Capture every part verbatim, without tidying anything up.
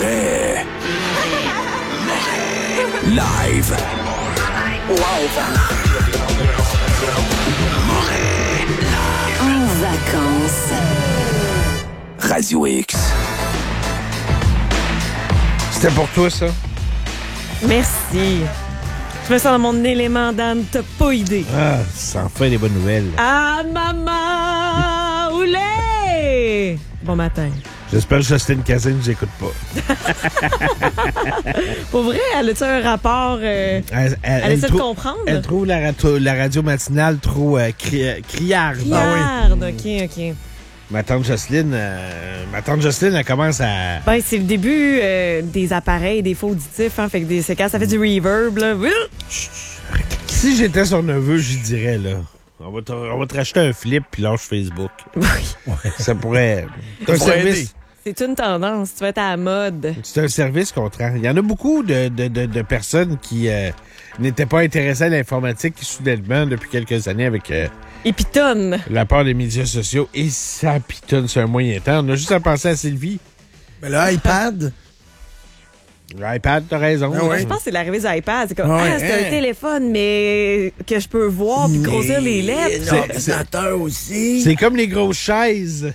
Moret. Live. Live. Moret. En vacances. Radio X. C'était pour toi, ça? Merci. Je me sens dans mon élément, Dan. T'as pas idée. Ah, ça en fait des bonnes nouvelles. Ah, maman! Oulé! Bon matin. J'espère que Jocelyne Cazin ne nous écoute pas. Pour vrai, elle a-tu un rapport... Euh, Elle, elle, elle essaie trou- de comprendre? Elle trouve la, rato- la radio matinale trop euh, cri- criarde. Criarde, OK, OK. Ma tante Jocelyne, euh, ma tante Jocelyne, elle commence à... Ben, c'est le début euh, des appareils, des faux auditifs, hein. Fait que des, c'est quand ça fait du reverb, là. Si j'étais son neveu, j'y dirais, là. On va, te, on va te racheter un flip puis lâche Facebook. Oui. Ça pourrait... C'est un pourrait service... aider. C'est une tendance. Tu vas être à la mode. C'est un service qu'on te rend. Il y en a beaucoup de, de, de, de personnes qui euh, n'étaient pas intéressées à l'informatique qui, soudainement, depuis quelques années, avec euh, Et pitonne. la part des médias sociaux, et ça pitonne sur un moyen temps. On a juste à penser à Sylvie. Mais l'iPad, L'iPad, t'as raison. Ah ouais. Je pense que c'est l'arrivée du iPad. C'est comme, Ouais, ah, c'est hein. un téléphone, mais que je peux voir puis grossir les lettres. l'ordinateur aussi. C'est comme les grosses chaises.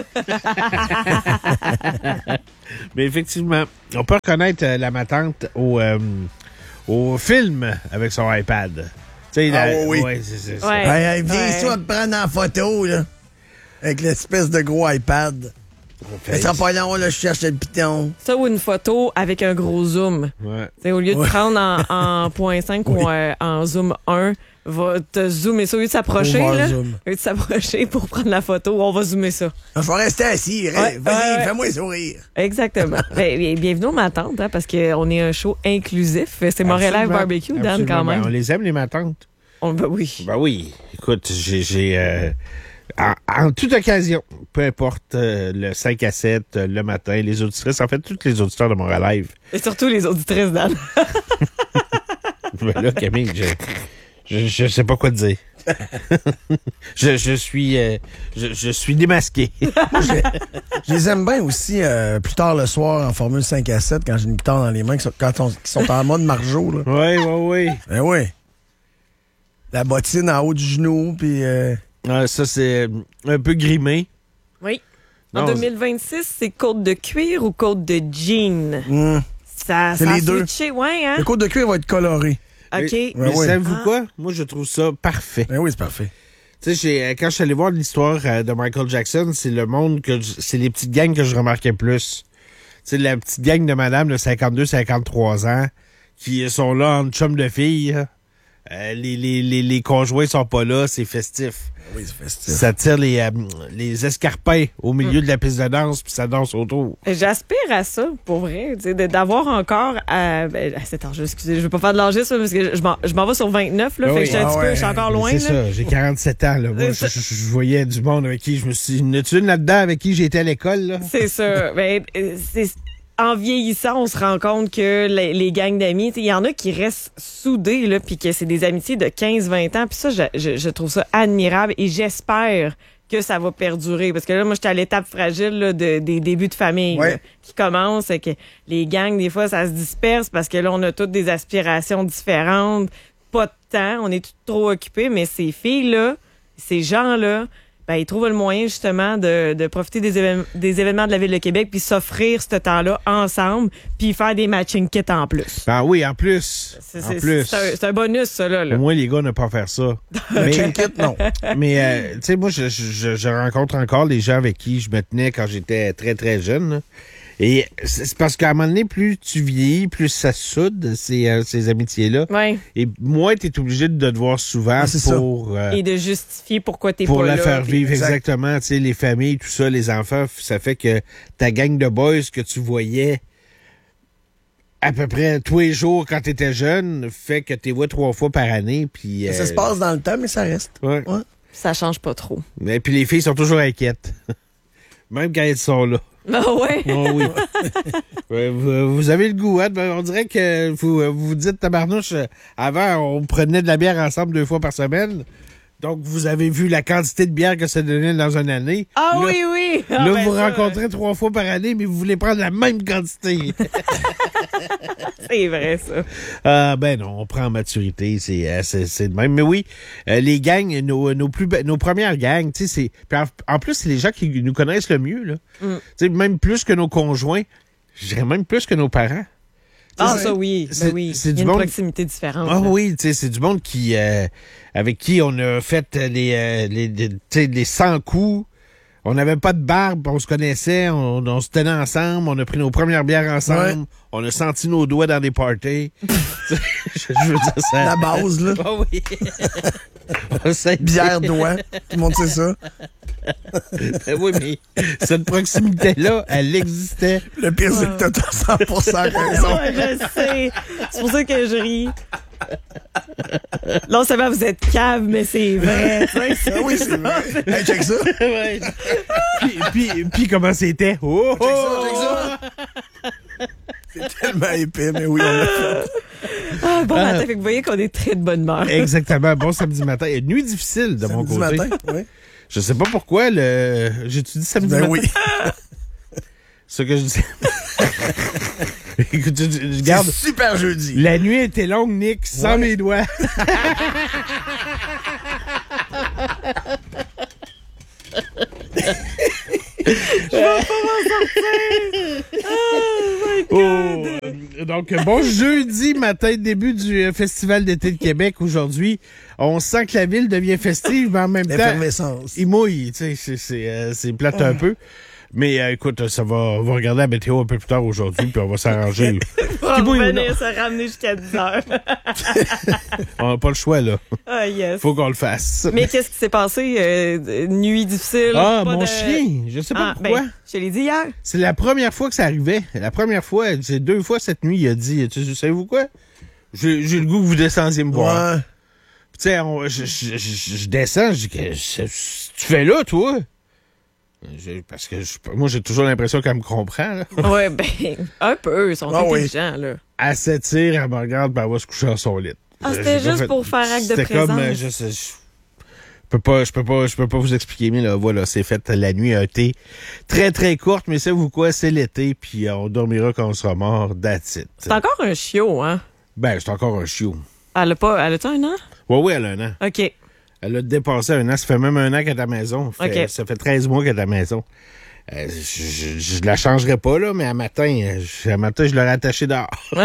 Mais effectivement, on peut reconnaître euh, la matante au, euh, au film avec son iPad. Tu sais, Ah, la- oui, oui. ouais, c'est, c'est, c'est- Ouais. Hey, hey, viens Ouais. ici, on va te prendre en photo, là. Avec l'espèce de gros iPad. Fait- Ça sera pas long, là, je cherche le piton. Ça ou une photo avec un gros zoom. Ouais. T'sais, au lieu de Ouais. prendre en, en point cinq ou euh, en zoom un, va te zoomer ça. Au lieu de s'approcher, Over là, zoom. au lieu de s'approcher pour prendre la photo, on va zoomer ça. Je vais rester assis. Ré- Ouais, Vas-y, ouais, ouais. fais-moi sourire. Exactement. Ben, bien- bienvenue au Ma Tante, hein, parce qu'on est un show inclusif. C'est Montréal Live Absolument. Barbecue, Dan, quand Absolument. même. Ben, on les aime, les matantes. On, ben oui. Ben oui. Écoute, j'ai... j'ai euh, en, en toute occasion, peu importe euh, le cinq à sept, euh, le matin, les auditrices, en fait, tous les auditeurs de Montréal Live. Et surtout les auditrices, Dan. Ben là, Camille, je, je, je sais pas quoi te dire. je, je suis euh, je, je suis démasqué. Je les aime bien aussi euh, plus tard le soir en Formule cinq à sept quand j'ai une guitare dans les mains, qui sont, quand on- qui sont en mode Marjo. Là. Oui, oui, oui. Ben oui. La bottine en haut du genou, puis... Euh, Ah, ça, c'est un peu grimé. Oui. En Non, deux mille vingt-six, c'est côte de cuir ou côte de jean? hum. Ça, C'est ça a les deux. switché, ouais, hein? Le côte de cuir va être coloré. OK. Mais, Ouais, mais ouais. savez-vous Ah. quoi? Moi, je trouve ça parfait. Ben oui, c'est parfait. Tu sais, j'ai- quand je suis allé voir l'histoire euh, de Michael Jackson, c'est le monde que je- c'est les petites gangs que je remarquais plus. Tu sais, la petite gang de madame de cinquante-deux cinquante-trois ans qui sont là en chum de filles. là. Euh, les, les, les, les conjoints sont pas là, c'est festif. Oui, c'est festif. Ça tire les, euh, les escarpins au milieu de la piste de danse, puis ça danse autour. J'aspire à ça, pour vrai, tu sais, de- d'avoir encore à, ben, à cet âge, excusez, je veux pas faire de l'âgisme parce que je m'en, je m'en vais sur vingt-neuf, là, Ah fait oui. que je suis un Ah petit peu, ouais. je suis encore loin, C'est là. ça, j'ai quarante-sept ans. Là. Moi, je, C'est je- je voyais du monde avec qui je me suis dit, y en a-tu une là-dedans avec qui j'étais à l'école? Là? C'est ça. Ben, euh, c'est, en vieillissant, on se rend compte que les, les gangs d'amis, il y en a qui restent soudés, là, puis que c'est des amitiés de quinze vingt ans. Puis ça, je, je, je trouve ça admirable et j'espère que ça va perdurer. Parce que là, moi, j'étais à l'étape fragile là, de, des débuts de famille Ouais. là, qui commencent. Et que les gangs, des fois, ça se disperse parce que là, on a toutes des aspirations différentes. Pas de temps. On est tous trop occupés. Mais ces filles-là, ces gens-là, ben, ils trouvent le moyen justement de, de profiter des, évén- des événements de la Ville de Québec puis s'offrir ce temps-là ensemble puis faire des matching kits en plus. Ah oui, en plus. C'est, en c'est- plus. c'est un, c'est un bonus, ça, là. là. Au moins, les gars n'ont pas à faire ça. mais, Trinket, non. mais euh, tu sais, moi, je, je, je rencontre encore les gens avec qui je me tenais quand j'étais très, très jeune. là. Et c'est c'est parce qu'à un moment donné, plus tu vieillis, plus ça soude, ces, euh, ces amitiés-là. Ouais. Et moins tu es obligé de te voir souvent Ah, c'est ça. pour... euh, Et de justifier pourquoi t'es pour pas la là. faire puis- vivre, Exact. exactement. Tu sais, les familles, tout ça, les enfants, f- ça fait que ta gang de boys que tu voyais à peu près tous les jours quand tu étais jeune fait que tu les vois trois fois par année. Puis, Ça euh, se passe dans le temps, mais ça reste. ouais. Ouais. Ça change pas trop. Et puis les filles sont toujours inquiètes. Même quand elles sont là. Ah ouais? Oh oui. Ouais, vous, vous avez le goût, hein? Ben, on dirait que vous vous, vous dites, tabarnouche, euh, avant, on prenait de la bière ensemble deux fois par semaine. Donc, vous avez vu la quantité de bière que ça donnait dans une année. Ah là, oui, oui! Ah, là, ben vous ça, rencontrez trois fois par année, mais vous voulez prendre la même quantité. C'est vrai, ça. Ah, ben non, on prend en maturité, c'est, euh, c'est, c'est de même. Mais oui, euh, les gangs, nos, nos, plus, be- nos premières gangs, tu sais, c'est. Puis en, en plus, c'est les gens qui nous connaissent le mieux, là. Mm. Tu sais, même plus que nos conjoints, je dirais même plus que nos parents. Ah, c'est- ça, oui. c'est- Ben oui. c'est Il y du a une monde- proximité différente. Ah là. oui, tu sais, c'est du monde qui, euh, avec qui on a fait les, euh, les, les, tu sais, les cent coups. On n'avait pas de barbe, on se connaissait, on, on se tenait ensemble, on a pris nos premières bières ensemble, Ouais. on a senti nos doigts dans des parties. je, je veux dire ça. La base, là. Ah oui. On sait- Bière doigt. Tout le monde sait ça. Ben oui, mais cette proximité-là, elle existait. Le pire, c'est que t'as cent pour cent raison. Ouais, je sais. C'est pour ça que je ris. Non seulement vous êtes cave, mais c'est vrai. Tu sais, c'est Ah oui, c'est vrai. Hey, check ça. Ouais. puis, puis, puis comment c'était? Oh, Check ça, oh! check ça. C'est tellement épais, mais oui, on l'a fait. Ah, bon matin, fait que vous voyez qu'on est très de bonne humeur. Exactement. Bon samedi matin. Une nuit difficile de mon Samedi côté. matin, oui. Je sais pas pourquoi. le J'ai-tu dit samedi Ben matin? oui. Ce que je dis. Écoute, je, je- je garde. C'est super jeudi. La nuit était longue, Nick, sans Ouais. mes doigts. Oh, euh, donc, bon jeudi matin, début du euh, Festival d'été de Québec aujourd'hui. On sent que la ville devient festive, mais en même temps, L'effervescence. il mouille. Tu sais, c'est, c'est, euh, c'est plate un peu. Mais euh, écoute, ça va, on va regarder la météo un peu plus tard aujourd'hui, puis on va s'arranger. On Qu'il va mouille ou venir non. se ramener jusqu'à dix heures. On n'a pas le choix, là. Ah, yes. Faut qu'on le fasse. Mais qu'est-ce qui s'est passé? Euh, nuit difficile? Ah, pas mon de- chien! Je sais pas Ah, pourquoi. ben, je te l'ai dit hier. C'est la première fois que ça arrivait. La première fois, c'est deux fois cette nuit, il a dit, tu sais, savez-vous quoi? J'ai, j'ai le goût que vous descendiez me voir. Ouais. Puis, tu sais, on- je, je, je, je descends, je dis, qu'est-ce que tu fais là, toi? J'ai- parce que je- moi, j'ai toujours l'impression qu'elle me comprend, là. Ouais, ben, un peu. Ils sont Ah oui. intelligents, là. Elle s'étire, elle me regarde, puis elle va se coucher dans son lit. Ah, J'ai c'était pas juste fait- pour faire acte de C'était comme, présence. euh, je sais, je peux pas, je peux pas, je peux pas vous expliquer, mais là, voilà, c'est fait. La nuit a été très, très courte, mais savez-vous quoi? C'est l'été, puis euh, on dormira quand on sera mort, that's it. C'est encore un chiot, hein? Ben, c'est encore un chiot. Elle a pas, elle a-tu un an? Ouais, oui, elle a un an. OK. Elle a dépassé un an. Ça fait même un an qu'elle est à la maison. Fait- OK. Ça fait treize mois qu'elle est à la maison. Euh, je, je, je la changerai pas, là, mais à matin, euh, je, à matin, je l'aurais attachée dehors.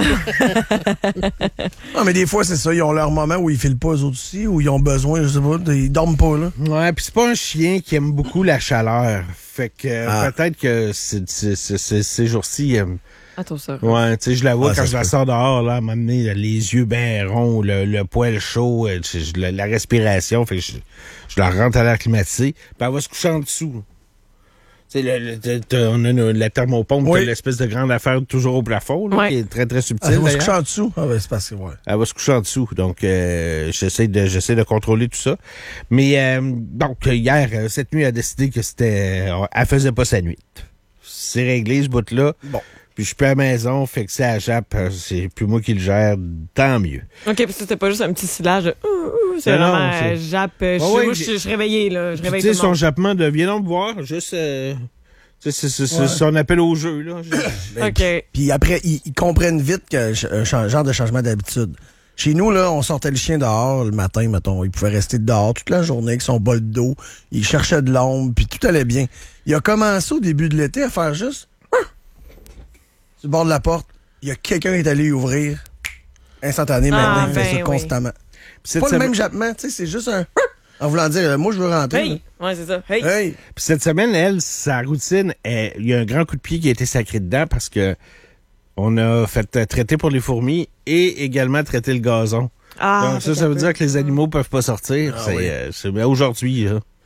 Ah, mais des fois, c'est ça. Ils ont leur moment où ils filent pas, eux autres aussi, où ils ont besoin, je sais pas, de- ils dorment pas, là. Ouais, puis c'est pas un chien qui aime beaucoup la chaleur. Fait que euh, Ah. peut-être que c'est, c'est, c'est, c'est- ces jours-ci, euh, Attends ça. ouais, tu sais, je la vois Ah, quand ça je se la peut. sors dehors, là, à m'amener les yeux bien ronds, le, le poil chaud, euh, je- je- la, la respiration, fait que je, je la rentre à l'air climatisé, puis elle va se coucher en dessous. Tu sais, le- le- t'as- t'as- on a une- la thermopompe, Oui. t'as l'espèce de grande affaire toujours au plafond, là, Ouais. qui est très, très subtile. Ah, ils vont se d'ailleurs. coucher en dessous. Ah, ben, c'est parce que, ouais. Elle va se coucher en dessous. Donc, euh, j'essaie de j'essaie de contrôler tout ça. Mais, euh, donc, hier, euh, cette nuit, elle a décidé que c'était... euh, elle faisait pas sa nuit. C'est réglé, ce bout-là. Bon. Puis je suis plus à la maison, fait que c'est à Jap, euh, c'est plus moi qui le gère, tant mieux. OK, parce que c'était pas juste un petit silage de ouh, ouh, c'est Non, vraiment non, c'est- euh, jappe. euh, je- Ouais, ouais, moi, je j'ai- je suis réveillée, là. Je Puis, réveille tu sais, tout le son monde. jappement de « viens donc me voir », juste... euh, tu sais, c'est c'est- c'est Ouais. son appel au jeu, là. Je- OK. Puis après, ils, ils comprennent vite que ch- un chan- genre de changement d'habitude. Chez nous, là, on sortait le chien dehors le matin, mettons. Il pouvait rester dehors toute la journée avec son bol d'eau. Il cherchait de l'ombre, puis tout allait bien. Il a commencé au début de l'été à faire juste... sur le bord de la porte. Il y a quelqu'un qui est allé y ouvrir. Instantané, Ah, maintenant, il fait ben ça oui. constamment. Puis C'est cette pas le semaine- même jappement, tu sais, c'est juste un... en voulant dire, euh, moi, je veux rentrer. Hey! Ouais, c'est ça. Hey! là. Hey! Puis cette semaine, elle, sa routine, est- il y a un grand coup de pied qui a été sacré dedans parce que on a fait euh, traiter pour les fourmis et également traiter le gazon. Ah, Donc fait ça, ça un veut peu. dire que les animaux peuvent pas sortir. Ah c'est, oui. euh, c'est- mais aujourd'hui, là,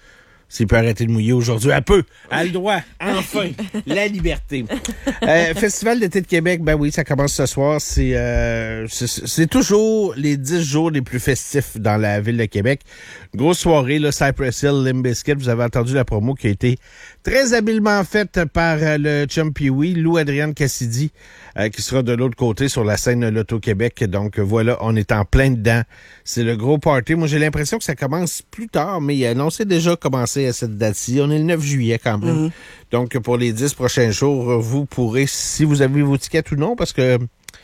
S'il peut arrêter de mouiller aujourd'hui, elle peut. Elle a le droit. Enfin. La liberté. Euh, Festival d'été de Québec, ben oui, ça commence ce soir. C'est, euh, c'est, c'est toujours les dix jours les plus festifs dans la ville de Québec. Grosse soirée, là, Cypress Hill, Limp Bizkit. Vous avez entendu la promo qui a été très habilement faite par euh, le chum Pee-Wee, Lou Adrienne Cassidy, euh, qui sera de l'autre côté sur la scène Loto-Québec. Donc voilà, on est en plein dedans. C'est le gros party. Moi, j'ai l'impression que ça commence plus tard, mais euh, non, c'est déjà commencé à cette date-ci. On est le neuf juillet quand même. Mm-hmm. Donc, pour les dix prochains jours, vous pourrez, si vous avez vos tickets ou non, parce que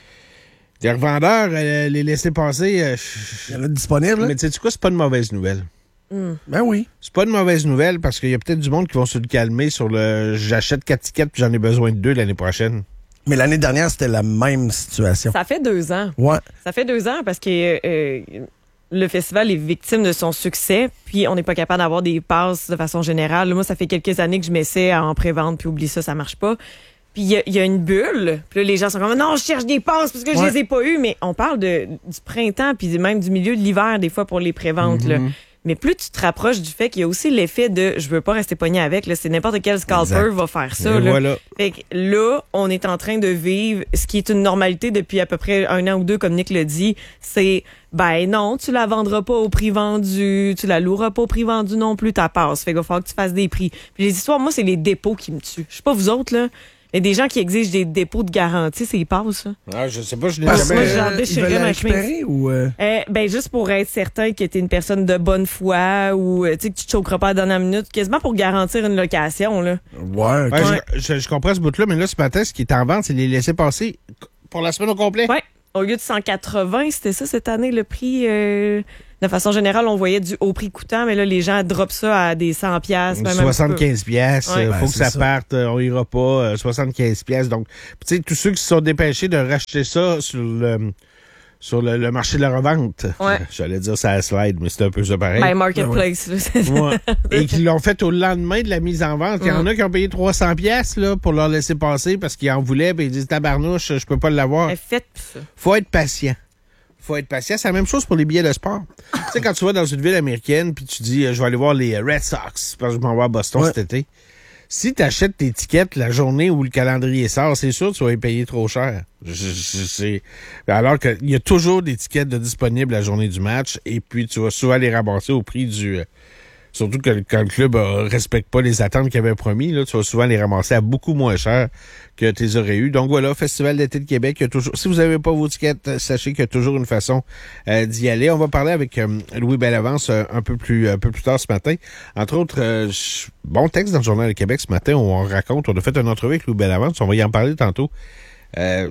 les revendeurs, euh, les laisser passer... Euh, Il y en a disponible. Mais tu sais quoi, c'est pas une mauvaise nouvelle. Mm. Ben oui. C'est pas une mauvaise nouvelle parce qu'il y a peut-être du monde qui vont se le calmer sur le j'achète quatre tickets puis j'en ai besoin de deux l'année prochaine. Mais l'année dernière, c'était la même situation. Ça fait deux ans. Ouais. Ça fait deux ans parce que euh, le festival est victime de son succès, puis on n'est pas capable d'avoir des passes de façon générale. Moi, ça fait quelques années que je m'essaie en pré-vente, puis oublie ça, ça marche pas. Puis il y, y a une bulle, puis là, les gens sont comme « Non, je cherche des passes parce que ouais. je les ai pas eues. » Mais on parle de, du printemps, puis même du milieu de l'hiver, des fois, pour les pré-ventes. Mm-hmm. Là. Mais plus tu te rapproches du fait qu'il y a aussi l'effet de « je veux pas rester pogné avec », là, c'est n'importe quel scalper exact. Va faire ça. Là. Voilà. Fait que là, on est en train de vivre ce qui est une normalité depuis à peu près un an ou deux, comme Nick l'a dit. C'est « ben non, tu la vendras pas au prix vendu, tu la loueras pas au prix vendu non plus, ta passe. Fait qu'il va falloir que tu fasses des prix. » Puis les histoires, moi, c'est les dépôts qui me tuent. Je sais pas vous autres, là. Il y a des gens qui exigent des dépôts de garantie, c'est ils passent, ça. Ah, je sais pas, je l'ai Parce jamais... que, euh, ils veulent la récupérer ou... Euh... Euh, ben, juste pour être certain que t'es une personne de bonne foi ou, tu sais, que tu te choqueras pas à la dernière minute, quasiment pour garantir une location, là. Ouais, okay. ouais je, je, je comprends ce bout-là, mais là, ce matin, ce qui est en vente, c'est les laisser passer pour la semaine au complet. Ouais. Au lieu de cent quatre-vingts, c'était ça cette année, le prix... Euh... De façon générale, on voyait du haut prix coûtant, mais là, les gens drop ça à des cent piastres. soixante-quinze piastres. Ouais. Il faut ben, que ça, ça parte. On ira pas. Euh, soixante-quinze piastres. Donc, tu sais, tous ceux qui se sont dépêchés de racheter ça sur le, sur le, le marché de la revente. Ouais. J'allais dire ça à slide, mais c'est un peu ça pareil. Ben, Marketplace. Ouais. Et qui l'ont fait au lendemain de la mise en vente. Il y en mm. a qui ont payé trois cents piastres, là, pour leur laisser passer parce qu'ils en voulaient, puis ils disent tabarnouche, je peux pas l'avoir. Faites ça. Faut être patient. Faut être patient. C'est la même chose pour les billets de sport. Tu sais, quand tu vas dans une ville américaine puis tu dis, je vais aller voir les Red Sox parce que je m'en vais à Boston ouais. cet été. Si tu achètes tes tickets la journée où le calendrier sort, c'est sûr que tu vas les payer trop cher. Je, je, c'est... Alors qu'il y a toujours des tickets de disponibles la journée du match et puis tu vas souvent les ramasser au prix du... Surtout que quand le club ne respecte pas les attentes qu'il avait promis, là, tu vas souvent les ramasser à beaucoup moins cher que tu les aurais eu. Donc voilà, Festival d'été de Québec. Il y a toujours, si vous n'avez pas vos tickets, sachez qu'il y a toujours une façon euh, d'y aller. On va parler avec euh, Louis Bellavance euh, un peu plus un peu plus tard ce matin. Entre autres, euh, bon texte dans le Journal de Québec ce matin où on raconte, on a fait une entrevue avec Louis Bellavance, on va y en parler tantôt. Euh,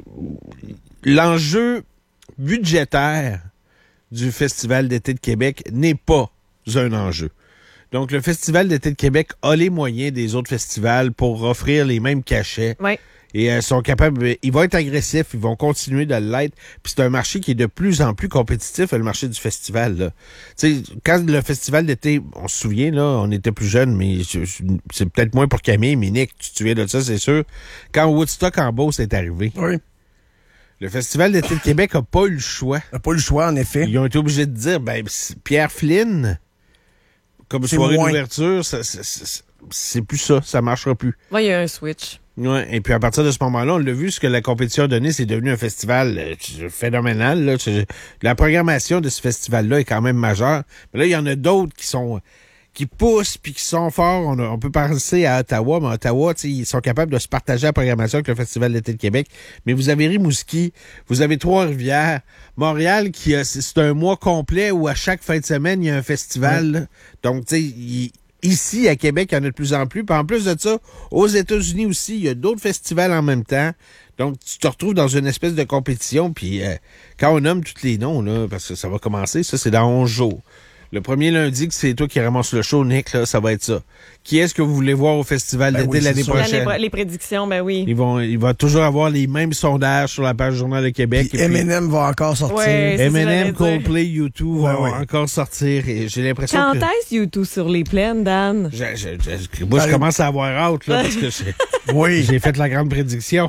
l'enjeu budgétaire du Festival d'été de Québec n'est pas un enjeu. Donc, le Festival d'été de Québec a les moyens des autres festivals pour offrir les mêmes cachets. Oui. Et euh, sont capables... Ils vont être agressifs, ils vont continuer de l'être. Puis c'est un marché qui est de plus en plus compétitif, le marché du festival. Là. Tu sais, quand le Festival d'été, on se souvient, là, on était plus jeunes, mais c'est peut-être moins pour Camille, mais Nick, tu te souviens de ça, c'est sûr. Quand Woodstock en Beauce est arrivé. Oui. Le Festival d'été de Québec n'a pas eu le choix. N'a pas eu le choix, en effet. Ils ont été obligés de dire, ben, Pierre Flynn... Comme c'est soirée moins. D'ouverture, ça, ça, ça, c'est plus ça. Ça marchera plus. Oui, il y a un switch. Ouais. Et puis, à partir de ce moment-là, on l'a vu, ce que la compétition a donné, c'est devenu un festival euh, phénoménal. Là. La programmation de ce festival-là est quand même majeure. Mais là, il y en a d'autres qui sont qui poussent puis qui sont forts. On, a, on peut penser à Ottawa, mais Ottawa, ils sont capables de se partager la programmation avec le Festival d'été de Québec. Mais vous avez Rimouski, vous avez Trois-Rivières, Montréal, qui a, c'est un mois complet où à chaque fin de semaine, il y a un festival. Ouais. Donc, tu sais, ici, à Québec, il y en a de plus en plus. Puis en plus de ça, aux États-Unis aussi, il y a d'autres festivals en même temps. Donc, tu te retrouves dans une espèce de compétition. Puis euh, quand on nomme tous les noms, là, parce que ça va commencer, ça, c'est dans onze jours. Le premier lundi, que c'est toi qui ramasses le show, Nick, là, ça va être ça. Qui est-ce que vous voulez voir au Festival ben d'été oui, l'année prochaine? L'année, les prédictions, ben oui. Ils vont, il va toujours avoir les mêmes sondages sur la page Journal de Québec. Puis Eminem va encore sortir. Ouais, Eminem, Coldplay, U deux ouais, vont ouais. encore sortir. Et j'ai l'impression Quand que... est-ce U deux sur les plaines, Dan? Je, je, je, moi, je commence à avoir hâte, là, parce que j'ai, oui. j'ai fait la grande prédiction.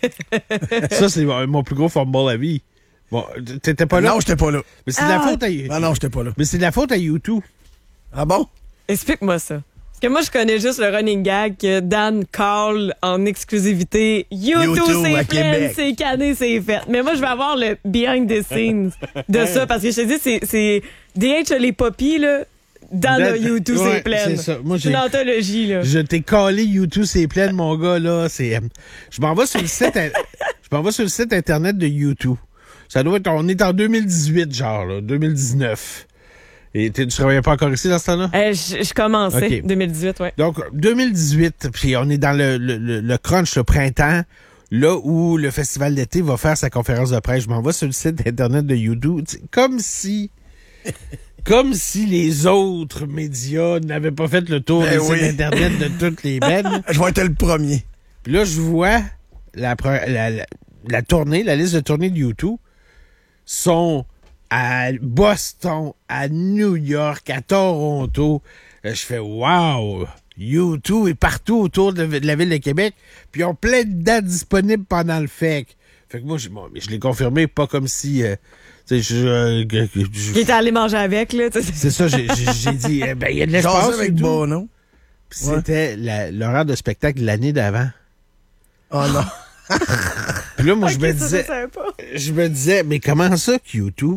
Ça, c'est mon plus gros fumble à vie. Bon, t'étais pas là? Non, j'étais pas là. Mais c'est ah. de la faute à... Ah non, j'étais pas là. Mais c'est de la faute à U deux. Ah bon? Explique-moi ça. Que moi, je connais juste le running gag que Dan call en exclusivité. YouTube, YouTube, à c'est plein, Québec. c'est cané, c'est fait. Mais moi, je vais avoir le behind the scenes de ça parce que je te dis, c'est, c'est D H les Poppy, là, dans Dans- le YouTube, ouais, c'est plein. c'est ça. Moi, C'est j'ai- une anthologie, là. Je t'ai collé YouTube, c'est plein, mon gars, là. C'est, euh, je m'en vais sur le site, in- je m'en vais sur le site internet de YouTube. Ça doit être, on est en deux mille dix-huit, genre, là, deux mille dix-neuf. Et tu travaillais pas encore ici dans ce temps-là? Euh, je, je commençais, Ok. deux mille dix-huit, ouais. Donc, deux mille dix-huit, puis on est dans le, le, le, le crunch, le printemps, là où le festival d'été va faire sa conférence de presse. Je m'en vais sur le site internet de YouTube, tu sais, comme si... Comme si les autres médias n'avaient pas fait le tour Ben des oui. sites internet de toutes les bennes. Je vais être le premier. Puis là, je vois la, pre- la, la, la tournée, la liste de tournées de YouTube sont à Boston, à New York, à Toronto. Euh, Je fais « Wow! YouTube est partout autour de, de la ville de Québec. » Puis ils ont plein de dates disponibles pendant le F E C. Fait que moi, je, bon, mais je l'ai confirmé, pas comme si... euh, tu sais, je... euh, que- que- je- Qui était allé manger avec, là. tu sais. c'est ça, j'ai j'ai- j'ai dit, eh ben, il y a de l'espace. Jaser avec et tout. Bono. Puis c'était la- l'horaire de spectacle de l'année d'avant. Oh non. Puis là, moi, je Ok, me ça, disais, je savais pas. je me disais, mais comment ça que YouTube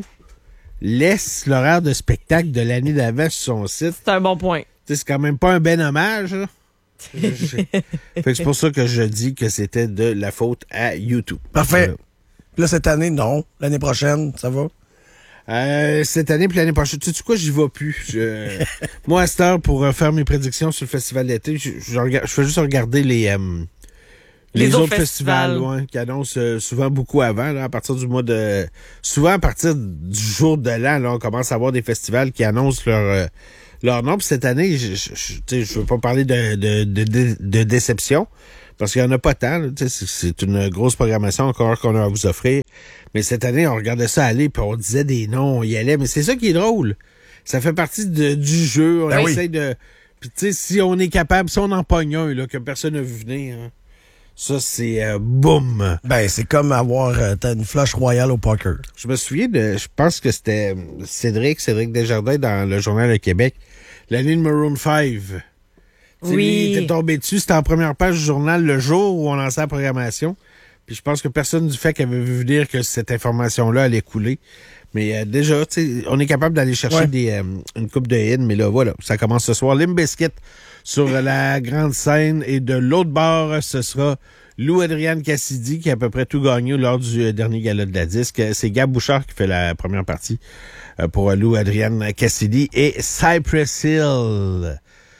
laisse l'horaire de spectacle de l'année d'avant sur son site? C'est un bon point. Tu sais, c'est quand même pas un ben hommage, là. Je- je- fait que c'est pour ça que je dis que c'était de la faute à YouTube. Parfait. Voilà. Là, cette année, non. L'année prochaine, ça va? Euh, cette année puis l'année prochaine, tu sais quoi, j'y vais plus. Je- Moi, à cette heure, pour euh, faire mes prédictions sur le festival d'été, je, je, regarde- je fais juste regarder les, euh, les, Les autres, autres festivals, festivals. ouais, qui annoncent euh, souvent beaucoup avant, là, à partir du mois de... Souvent, à partir du jour de l'an, là, on commence à avoir des festivals qui annoncent leur, euh, leur nom. Puis cette année, je, je, je, tu sais, je veux pas parler de, de, de, de, de déception, parce qu'il y en a pas tant. Là, tu sais, c'est, c'est une grosse programmation encore qu'on a à vous offrir. Mais cette année, on regardait ça aller, puis on disait des noms, on y allait. Mais c'est ça qui est drôle. Ça fait partie de- du jeu. On Ben oui. essaie de... Puis tu sais, si on est capable, si on en pogne un, là, que personne n'a vu venir, hein, ça, c'est euh, boum. Ben, c'est comme avoir euh, t'as une flush royale au poker. Je me souviens de... Je pense que c'était Cédric, Cédric Desjardins dans le Journal de Québec. L'année de Maroon cinq. Tu sais, Oui. lui, il était tombé dessus. C'était en première page du journal le jour où on lançait la programmation. Puis je pense que personne du fait avait vu dire que cette information-là allait couler. Mais euh, déjà, tu sais, on est capable d'aller chercher Ouais. des, euh, une coupe de hits. Mais là, voilà, ça commence ce soir. Limp Bizkit sur la grande scène. Et de l'autre bord, ce sera Lou Adrian Cassidy qui a à peu près tout gagné lors du euh, dernier gala de la disque. C'est Gab Bouchard qui fait la première partie euh, pour euh, Lou Adrian Cassidy. Et Cypress Hill.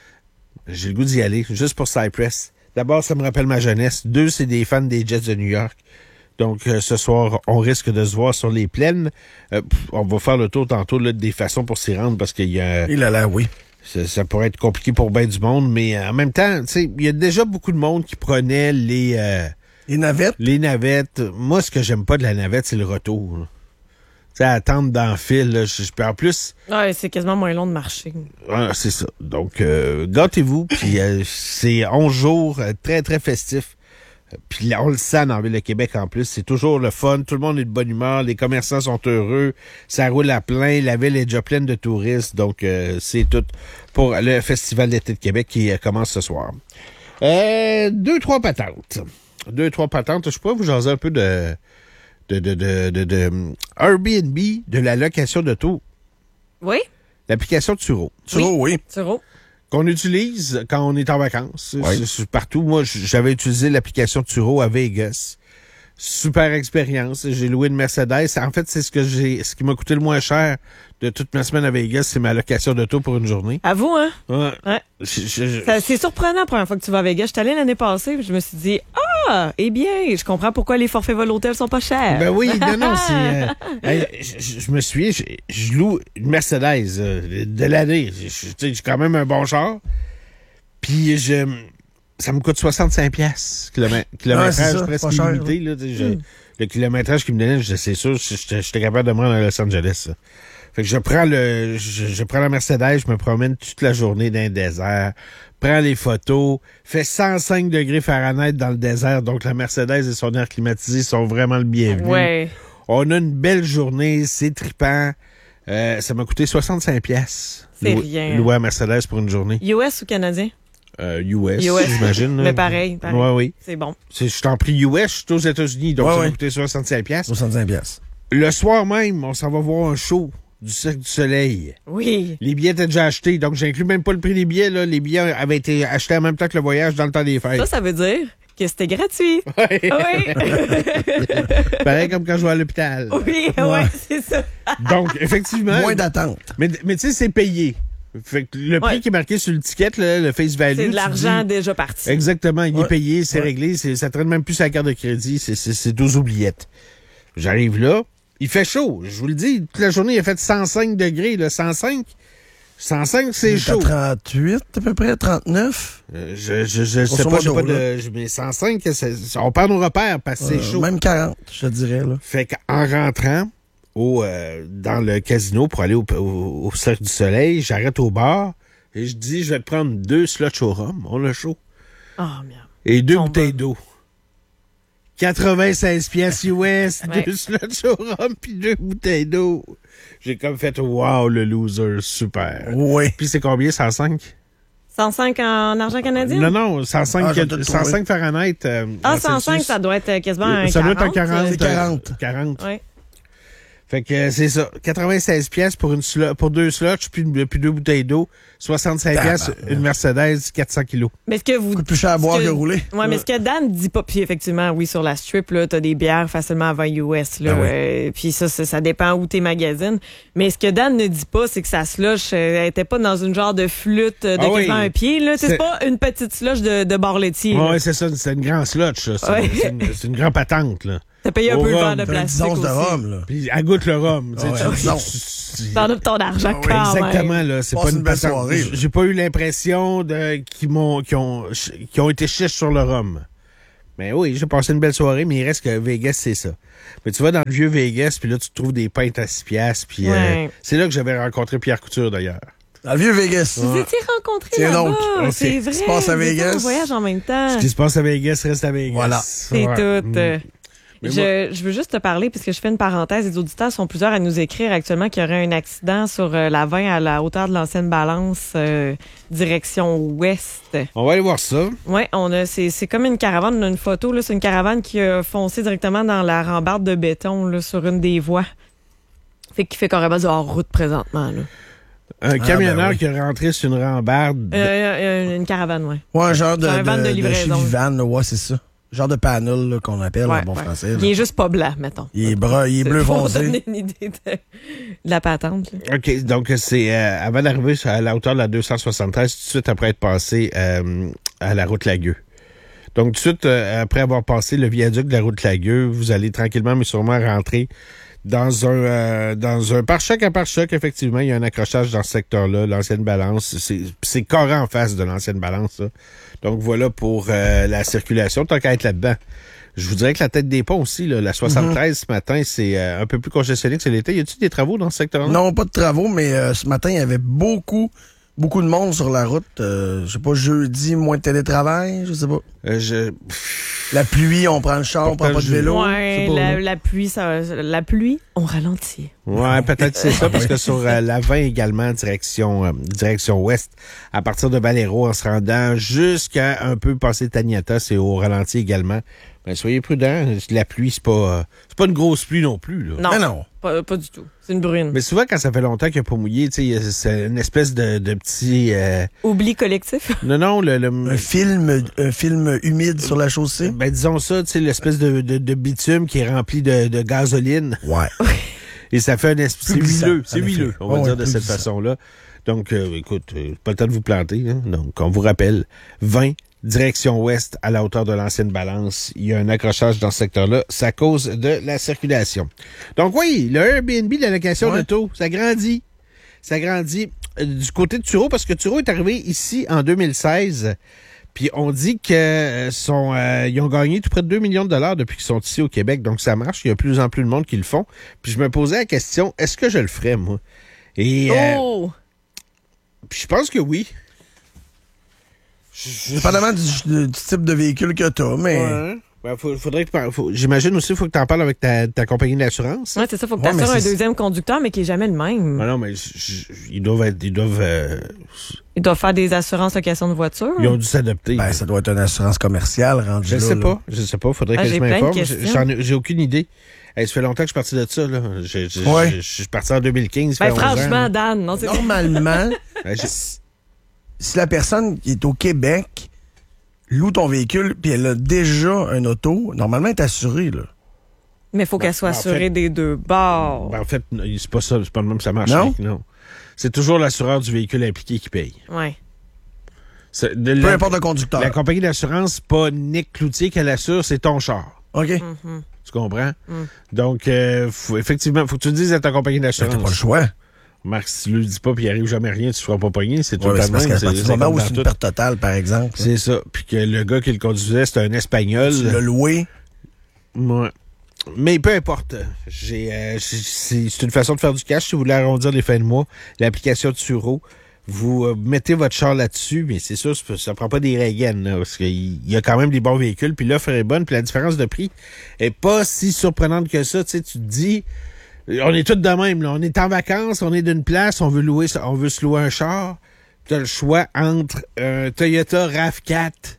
J'ai le goût d'y aller, juste pour Cypress. D'abord, ça me rappelle ma jeunesse. Deux, c'est des fans des Jets de New York. Donc, euh, ce soir, on risque de se voir sur les plaines. Euh, pff, on va faire le tour tantôt là, des façons pour s'y rendre parce qu'il y a... Il a là, oui. Ça, ça pourrait être compliqué pour bien du monde, mais euh, en même temps, tu sais, il y a déjà beaucoup de monde qui prenait les, euh, Les navettes. les navettes. Moi, ce que j'aime pas de la navette, c'est le retour. là. Tu sais, attendre dans le fil, là, je, je peux en plus... Ouais, c'est quasiment moins long de marcher. Ah, c'est ça. Donc, euh, gâtez-vous. Puis euh, c'est onze jours euh, très, très festifs. Euh, Puis là, on le sent dans la ville de Québec en plus. C'est toujours le fun. Tout le monde est de bonne humeur. Les commerçants sont heureux. Ça roule à plein. La ville est déjà pleine de touristes. Donc, euh, c'est tout pour le Festival d'été de Québec qui euh, commence ce soir. Euh, deux, trois patentes. Deux, trois patentes. Je pourrais vous jaser un peu de... de, de, de, de, de Airbnb, de la location d'auto. Oui, L'application Turo. Turo, oui. Turo. Qu'on utilise quand on est en vacances. Oui. C'est- c'est partout. Moi, j- j'avais utilisé l'application Turo à Vegas. Super expérience. J'ai loué une Mercedes. En fait, c'est ce que j'ai, ce qui m'a coûté le moins cher de toute ma semaine à Vegas, c'est ma location d'auto pour une journée. À vous, hein? Ouais. Ouais. Je- je- je- Ça- C'est surprenant la première fois que tu vas à Vegas. Je suis allée l'année passée, puis je me suis dit, ah, eh bien, je comprends pourquoi les forfaits vol hôtel sont pas chers. Ben oui, non, non, c'est... euh, hey, je, je- je me souviens, je, je loue une Mercedes euh, de l'année. Je- je- tu sais, j'ai quand même un bon char. Puis je... Ça me coûte soixante-cinq piastres. Kilomètre, kilométrage c'est ça, presque pas cher, illimité. Là, tu sais, je- Le kilométrage qu'il me donnait, je- c'est sûr, j'étais j'étais capable de me rendre à Los Angeles. ça. Fait que je prends le, je, je prends la Mercedes, je me promène toute la journée dans le désert, prends les photos, fait cent cinq degrés Fahrenheit dans le désert, donc la Mercedes et son air climatisé sont vraiment le bienvenu. Ouais. On a une belle journée, c'est trippant. Euh, ça m'a coûté soixante-cinq piastres. C'est Lou- rien. Louer à Mercedes pour une journée. U S ou canadien? Euh, U S, U S. j'imagine. là. Mais pareil, pareil. Ouais, oui. C'est bon. C'est- Je t'en prie, U S, je suis aux États-Unis, donc Ouais, ça m'a ouais. coûté soixante-cinq piastres. soixante-cinq piastres. Le soir même, on s'en va voir un show du Cirque du Soleil. Oui. Les billets étaient déjà achetés, donc j'inclus même pas le prix des billets. Là. Les billets avaient été achetés en même temps que le voyage dans le temps des fêtes. Ça, ça veut dire que c'était gratuit. Ouais. Oui. Pareil comme quand je vais à l'hôpital. Oui, ouais, c'est ça. Donc, effectivement. Moins d'attente. Mais, mais tu sais, c'est payé. Fait que le prix Ouais. qui est marqué sur le ticket, là, le face value. C'est de tu l'argent dis- déjà parti. Exactement, il Ouais. est payé, c'est Ouais. réglé, c'est, ça traîne même plus sur la carte de crédit, c'est, c'est, c'est douze oubliettes. J'arrive là, il fait chaud, je vous le dis, toute la journée il a fait cent cinq degrés, là, cent cinq. cent cinq, c'est chaud. trente-huit à peu près, trente-neuf. Euh, je je, je sais Grosso pas, j'ai modo, pas de. je- Mais cent cinq, c'est- on perd nos repères parce que c'est Euh, chaud. Même quarante, je te dirais. Là. Fait qu'en rentrant au, euh, dans le casino pour aller au, au, au Cirque du Soleil, j'arrête au bar et je dis je vais te prendre deux slots au rhum, on l'a chaud. Oh, merde. Et deux Sont bouteilles bonnes. d'eau. quatre-vingt-seize piastres U S, Ouais. deux slots au rhum puis deux bouteilles d'eau. J'ai comme fait wow le loser, super. Oui. Puis c'est combien, cent cinq? cent cinq en argent canadien? Non, non, cent cinq, Ah, je vais te le cent cinq trouver. Fahrenheit. euh, Ah, en cent cinq, Celsius. ça doit être quasiment un Ça doit être un quarante. quarante. C'est quarante. euh, quarante. Oui. Fait que euh, c'est ça. quatre-vingt-seize piastres pour, une slot, pour deux slots, puis, une- puis deux bouteilles d'eau. soixante-cinq piastres, une Mercedes, quatre cents kilos. Mais est-ce que vous. Coûte plus cher à boire ce que rouler. Ouais, mais ce que Dan dit pas, puis effectivement, oui, sur la strip, là, t'as des bières facilement à vingt U S, là. Ah oui. euh, puis ça, ça, ça dépend où t'es magasines. Mais ce que Dan ne dit pas, c'est que sa slush, euh, elle était pas dans une genre de flûte euh, de Ah oui. quasiment un pied, là. C'est C'est- pas une petite slush de, de bar laitier. là. Ouais, c'est ça, c'est une grande slot, ça. C'est Ouais. c'est une, c'est une grande patente, là. T'as payé un Au peu le rhum, verre de t'as T'as dix plastique onces de aussi. rhum, là. Puis elle goûte le rhum. tu sais, Ouais, tu- dix tu- onces. tu- T'en as ton argent Ah oui, quand même. Exactement, là. C'est Passe pas une une belle patente. soirée, là. J'ai pas eu l'impression de qu'ils m'ont qu'ils ont, qu'ils ont été chiches sur le rhum. Mais oui, j'ai passé une belle soirée, mais il reste que Vegas, c'est ça. Mais tu vas dans le vieux Vegas, puis là, tu trouves des pintes à six piastres, puis euh, Ouais. c'est là que j'avais rencontré Pierre Couture, d'ailleurs. Dans le vieux Vegas. Vous étiez rencontrés Tiens là-bas, donc, on c'est s'est- vrai. se passe à vous étiez Vegas. en voyage en même temps. Ce qui se passe à Vegas reste à Vegas. Voilà. C'est Ouais. tout. Mm. euh, Mais Je, je veux juste te parler, puisque je fais une parenthèse, les auditeurs sont plusieurs à nous écrire actuellement qu'il y aurait un accident sur euh, la vingt à la hauteur de l'ancienne balance, euh, direction ouest. On va aller voir ça. Ouais, on a, c'est, c'est comme une caravane, on a une photo, là, c'est une caravane qui a foncé directement dans la rambarde de béton, là, sur une des voies. Fait qu'il fait carrément du hors-route présentement, là. Un Ah, camionneur ben oui. qui est rentré sur une rambarde. Euh, euh, une caravane, ouais. Ouais, un genre de, Un van de de, de livraison. chez Vivan, là. Ouais, c'est ça. Genre de panel là, qu'on appelle Ouais, en bon ouais. français. là. Il est juste pas blanc, mettons. Il est brun, il est bleu Pour foncé. donner une idée de, de la patente, là. OK, donc c'est euh, avant d'arriver à la hauteur de la deux cent soixante-treize, tout de suite après être passé euh, à la route Lagueux. Donc, tout de suite euh, après avoir passé le viaduc de la route Lagueux, vous allez tranquillement mais sûrement rentrer dans un euh, dans un pare-choc à pare-choc. Effectivement, il y a un accrochage dans ce secteur-là, l'ancienne balance. C'est, c'est carré en face de l'ancienne balance, ça. Donc, voilà pour euh, la circulation, tant qu'à être là-dedans. Je vous dirais que la tête des ponts aussi, là, la soixante-treize ce matin, c'est euh, un peu plus congestionné que c'est l'été. Y a-t-il des travaux dans ce secteur-là? Non, pas de travaux, mais euh, ce matin, il y avait beaucoup, beaucoup de monde sur la route. Euh, je sais pas, jeudi, moins de télétravail, je sais pas. Euh, je... La pluie, on prend le char, on prend pas de vélo. Ouais, je sais pas, la, là. la pluie, ça, la pluie, on ralentit. Ouais, peut-être c'est ça, parce que sur euh, la vingt également, direction euh, direction ouest, à partir de Valero, en se rendant jusqu'à un peu passer Taniata, c'est au ralenti également. Ben, soyez prudents, la pluie, c'est pas euh, c'est pas une grosse pluie non plus, là. Non, Mais non. Pas, pas du tout. C'est une brune. Mais souvent, quand ça fait longtemps qu'il n'y a pas mouillé, tu sais, c'est une espèce de, de petit... euh, Oubli collectif. Non, non, le... le Un film, un film humide sur la chaussée. ben, disons ça, tu sais, l'espèce de, de, de bitume qui est rempli de, de gasoline. Ouais. Et ça fait un espèce... C'est Plus glissant, huileux, c'est en effet. huileux, on va Ouais, dire ouais, de plus cette glissant. façon-là. Donc, euh, écoute, euh, pas le temps de vous planter. Hein? Donc, on vous rappelle, vingt, direction ouest, à la hauteur de l'ancienne balance. Il y a un accrochage dans ce secteur-là. C'est à cause de la circulation. Donc, oui, le Airbnb, la location Ouais. d'auto, ça grandit. Ça grandit euh, du côté de Turo, parce que Turo est arrivé ici en deux mille seize. Puis on dit que euh, sont, euh, ils ont gagné tout près de deux millions de dollars depuis qu'ils sont ici au Québec. Donc, ça marche. Il y a de plus en plus de monde qui le font. Puis je me posais la question, est-ce que je le ferais, moi? Et euh, Oh! puis je pense que oui. Je- je- Dépendamment du, du- du type de véhicule que t'as, mais Ouais. Ouais, faut, faudrait que, faut, j'imagine aussi qu'il faut que tu en parles avec ta, ta compagnie d'assurance. Ouais, c'est ça. Faut que Ouais, tu assures mais un c'est- deuxième conducteur, mais qui est jamais le même. Ah non, mais je- je- ils doivent être, ils doivent, euh, Ils doivent faire des assurances location de voiture. ils ont dû s'adapter. Ben, ça doit être une assurance commerciale rendue je là, sais là. pas, je sais pas, faudrait Ah, que j'ai je plein de m'informe. questions. J'en ai- J'ai aucune idée. Hey, ça fait longtemps que je suis parti de ça, là. Je, je, Ouais. je, je suis parti en deux mille quinze. ça Ben, fait onze ans, franchement, là. Dan, non, c'est Normalement, Ouais, j'ai- si la personne qui est au Québec loue ton véhicule puis elle a déjà un auto, normalement, elle est assurée, là. Mais il faut qu'elle soit en fait- assurée des deux bords. Ben, en fait, non, c'est pas ça, c'est pas le même que ça marche. Non? Nick, non. C'est toujours l'assureur du véhicule impliqué qui paye. Ouais. C'est- de Peu la, importe le conducteur. la compagnie d'assurance, c'est pas Nick Cloutier qui l'assure, c'est ton char. OK? Tu comprends? Donc, euh, faut, effectivement, faut que tu le dises à ta compagnie Ben, t'as pas le d'assurance. choix. Marc, si tu le dis pas puis il arrive jamais rien, tu ne feras pas pogner. C'est tout Ouais, le mais temps c'est parce de qu'à même. partir du c'est- moment c'est où comme c'est dans une tout. perte totale, par exemple, C'est ça. Puis que le gars qui le conduisait, c'était un Espagnol. tu l'as loué. Ouais. Mais peu importe. J'ai, euh, j'ai- c'est, c'est une façon de faire du cash. Si vous voulez arrondir les fins de mois, l'application de Turo, vous euh, mettez votre char là-dessus, mais c'est sûr, ça, ça prend pas des régaines, là, parce qu'il y a quand même des bons véhicules, puis l'offre est bonne, puis la différence de prix est pas si surprenante que ça. Tu sais, tu te dis, on est tous de même, là. On est en vacances, on est d'une place, on veut louer, on veut se louer un char. Tu as le choix entre un Toyota RAV quatre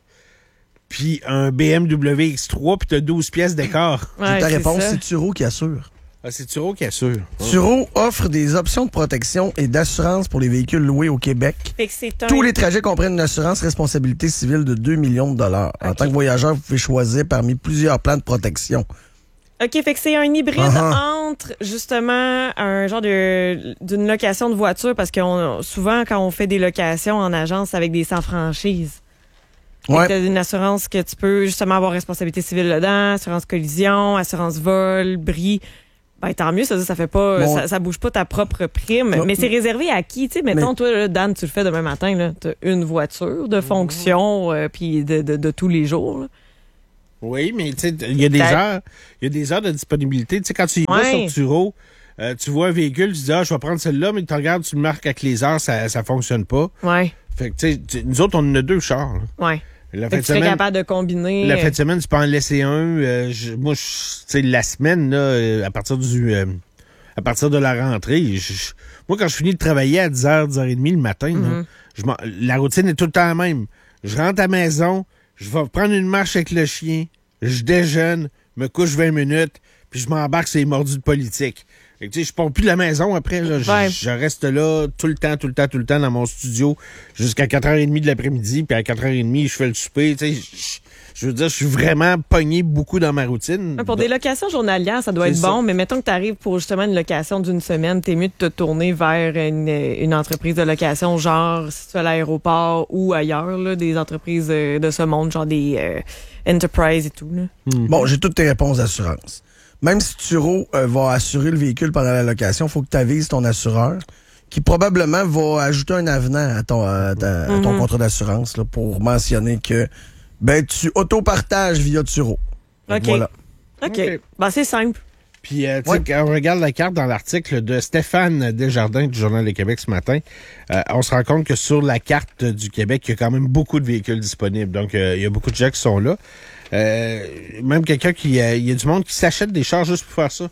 puis un B M W X trois, puis tu as douze pièces d'écart. Ouais, ta c'est réponse, ça. c'est Turo qui assure. Ah, c'est Turo qui assure. Turo offre des options de protection et d'assurance pour les véhicules loués au Québec. Fait que c'est un... Tous les trajets comprennent une assurance responsabilité civile de deux millions de dollars. En Ok. tant que voyageur, vous pouvez choisir parmi plusieurs plans de protection. OK, fait que c'est un hybride Uh-huh. entre, justement, un genre de d'une location de voiture, parce que on- souvent, quand on fait des locations en agence, c'est avec des sans-franchise. Ouais. Tu as une assurance que tu peux, justement, avoir responsabilité civile dedans, assurance collision, assurance vol, bris. Ben, tant mieux, ça, ça fait pas, Bon. ça, ça bouge pas ta propre prime. Non. Mais c'est réservé à qui? Tu sais, mettons, Mais- toi, là, Dan, tu le fais demain matin, là. T'as une voiture de fonction, euh, puis de, de, de tous les jours, là. Oui, mais tu sais, il y a des T'as- heures, il y a des heures de disponibilité. Tu sais, quand tu y vas Ouais. sur Turo, euh, tu vois un véhicule, tu dis, ah, je vais prendre celle-là, mais tu regardes, tu le marques avec les heures, ça, ça fonctionne pas. Ouais, Fait que, tu sais, tu- nous autres, on en a deux chars, là. ouais. La Fait fin que de tu serais semaine, capable de combiner. la euh, fin de semaine, tu peux en laisser un. euh, je- moi, je- tu sais, la semaine, là, euh, à partir du, euh, à partir de la rentrée, je- je- moi, quand je finis de travailler à dix heures, dix heures trente le matin, là, Mm-hmm. je m'en- la routine est tout le temps la même. Je rentre à la maison, je vais prendre une marche avec le chien, je déjeune, me couche vingt minutes, puis je m'embarque sur les mordus de politique. Fait que, tu sais, je pars plus de la maison après. Là. Je, Ouais. je reste là tout le temps, tout le temps, tout le temps dans mon studio jusqu'à quatre heures trente de l'après-midi. Puis à quatre heures trente, je fais le souper. Tu sais, je, je veux dire, je suis vraiment pogné beaucoup dans ma routine. Pour des locations journalières, ça doit C'est être ça. bon, mais mettons que tu arrives pour justement une location d'une semaine, t'es mieux de te tourner vers une, une entreprise de location, genre si tu es à l'aéroport ou ailleurs, là, des entreprises euh, de ce monde, genre des euh, Enterprise et tout. Là. Bon, j'ai toutes tes réponses d'assurance. Même si Turo euh, va assurer le véhicule pendant la location, il faut que tu avises ton assureur qui probablement va ajouter un avenant à ton, à ta- à ton contrat d'assurance là, pour mentionner que ben tu autopartages via Turo. Donc, OK. Voilà. OK. OK. Ben, c'est simple. Puis, euh, tu sais, Ouais. quand on regarde la carte dans l'article de Stéphane Desjardins du Journal de Québec ce matin, euh, on se rend compte que sur la carte du Québec, il y a quand même beaucoup de véhicules disponibles. Donc, euh, il y a beaucoup de gens qui sont là. Euh, même quelqu'un qui... euh, Il y a du monde qui s'achète des chars juste pour faire ça.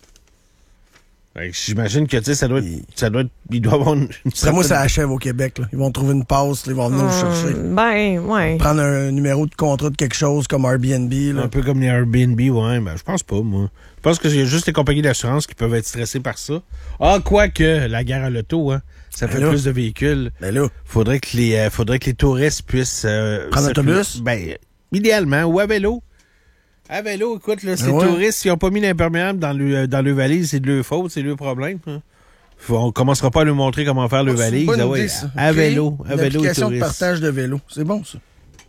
Fait que j'imagine que, tu sais, ça doit être... Ça doit être il doit avoir une... une Après, moi, ça certaine- achève au Québec. Là. Ils vont trouver une passe, là, ils vont venir nous chercher. Hum, ben, ouais. Prendre un numéro de contrat de quelque chose comme Airbnb. Là. Un peu comme les Airbnb, ouais. Ben, je pense pas, moi. Je pense que j'ai juste les compagnies d'assurance qui peuvent être stressées par ça. Ah, quoique, la guerre à l'auto, hein. Ça fait Ben là. plus de véhicules. Ben là, Faudrait que les, euh, faudrait que les touristes puissent... euh, Prendre circuler- l'autobus? Ben, idéalement, ou à vélo. À vélo, écoute, là, ces ouais. touristes, s'ils n'ont pas mis l'imperméable dans le, euh, dans le valise, c'est de leur faute, c'est leur problème. Hein. Faut- on commencera pas à leur montrer comment faire le c'est une valise. bonne Ah ouais, idée, ça. à Créer vélo, à une vélo, les application de touristes. partage de vélo. C'est bon, ça.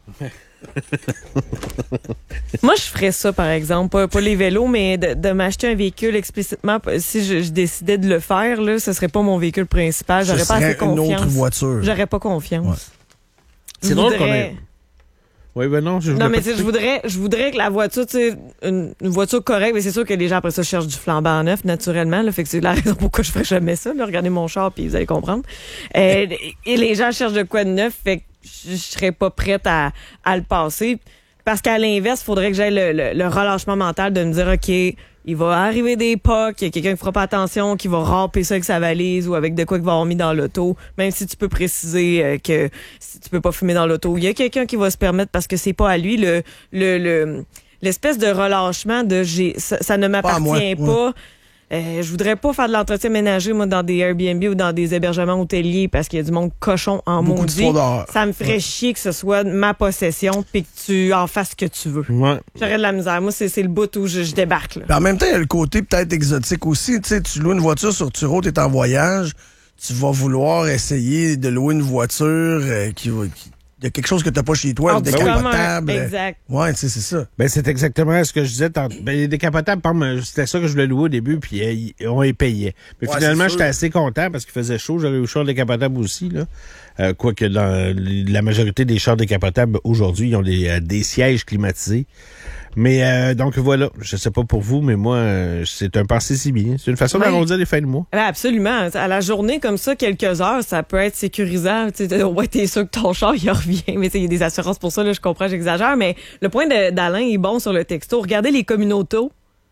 Moi, je ferais ça, par exemple. Pas, pas les vélos, mais de, de m'acheter un véhicule explicitement. Si je, je décidais de le faire, là, ce serait pas mon véhicule principal. Ce J'aurais pas assez serait une confiance. autre voiture. J'aurais pas confiance. Ouais. Je C'est drôle qu'on voudrais- ait... Oui, ben non, je Non, voulais mais pas tu sais, te- je voudrais, je voudrais que la voiture, tu sais, une, une voiture correcte, mais c'est sûr que les gens après ça cherchent du flambant neuf, naturellement, là. Fait que c'est la raison pourquoi je ferais jamais ça, là. Regardez mon char, puis vous allez comprendre. Euh, et les gens cherchent de quoi de neuf, fait que je je serais pas prête à, à le passer. Parce qu'à l'inverse, il faudrait que j'aie le, le, le relâchement mental de me dire, OK, il va arriver des pocs, il y a quelqu'un qui fera pas attention, qui va râper ça avec sa valise ou avec de quoi qu'il va avoir mis dans l'auto. Même si tu peux préciser euh, que si tu peux pas fumer dans l'auto, il y a quelqu'un qui va se permettre parce que c'est pas à lui le le, le l'espèce de relâchement de j'ai ça, ça ne m'appartient pas. pas. Euh, je voudrais pas faire de l'entretien ménager, moi, dans des Airbnb ou dans des hébergements hôteliers parce qu'il y a du monde cochon en Beaucoup maudit. de Ça me ferait ouais. chier que ce soit ma possession puis que tu en fasses ce que tu veux. Ouais. J'aurais de la misère. Moi, c'est, c'est le bout où je, je débarque. Là. En même temps, il y a le côté peut-être exotique aussi. Tu sais, tu loues une voiture sur Turo, tu es en voyage, tu vas vouloir essayer de louer une voiture euh, qui va... Qui... Il y a quelque chose que tu n'as pas chez toi, oh, le décapotable. Exact. Ouais, tu sais, c'est ça. Ben, c'est exactement ce que je disais. Tant... Ben, les décapotables, par exemple, c'était ça que je voulais louer au début, puis euh, on les payait. Mais ouais, finalement, j'étais assez content parce qu'il faisait chaud. J'avais eu le char décapotable aussi, là. Euh, quoique dans la majorité des chars décapotables, aujourd'hui, ils ont des, euh, des sièges climatisés. Mais euh, donc voilà, je sais pas pour vous, mais moi, euh, c'est un passé si bien. C'est une façon oui. d'arrondir les fins de mois. Ben absolument. À la journée comme ça, quelques heures, ça peut être sécurisant. Tu sais, ouais, t'es sûr que ton char, il revient. Mais il y a des assurances pour ça, là, je comprends, j'exagère. Mais le point de, d'Alain est bon sur le texto. Regardez les communautos,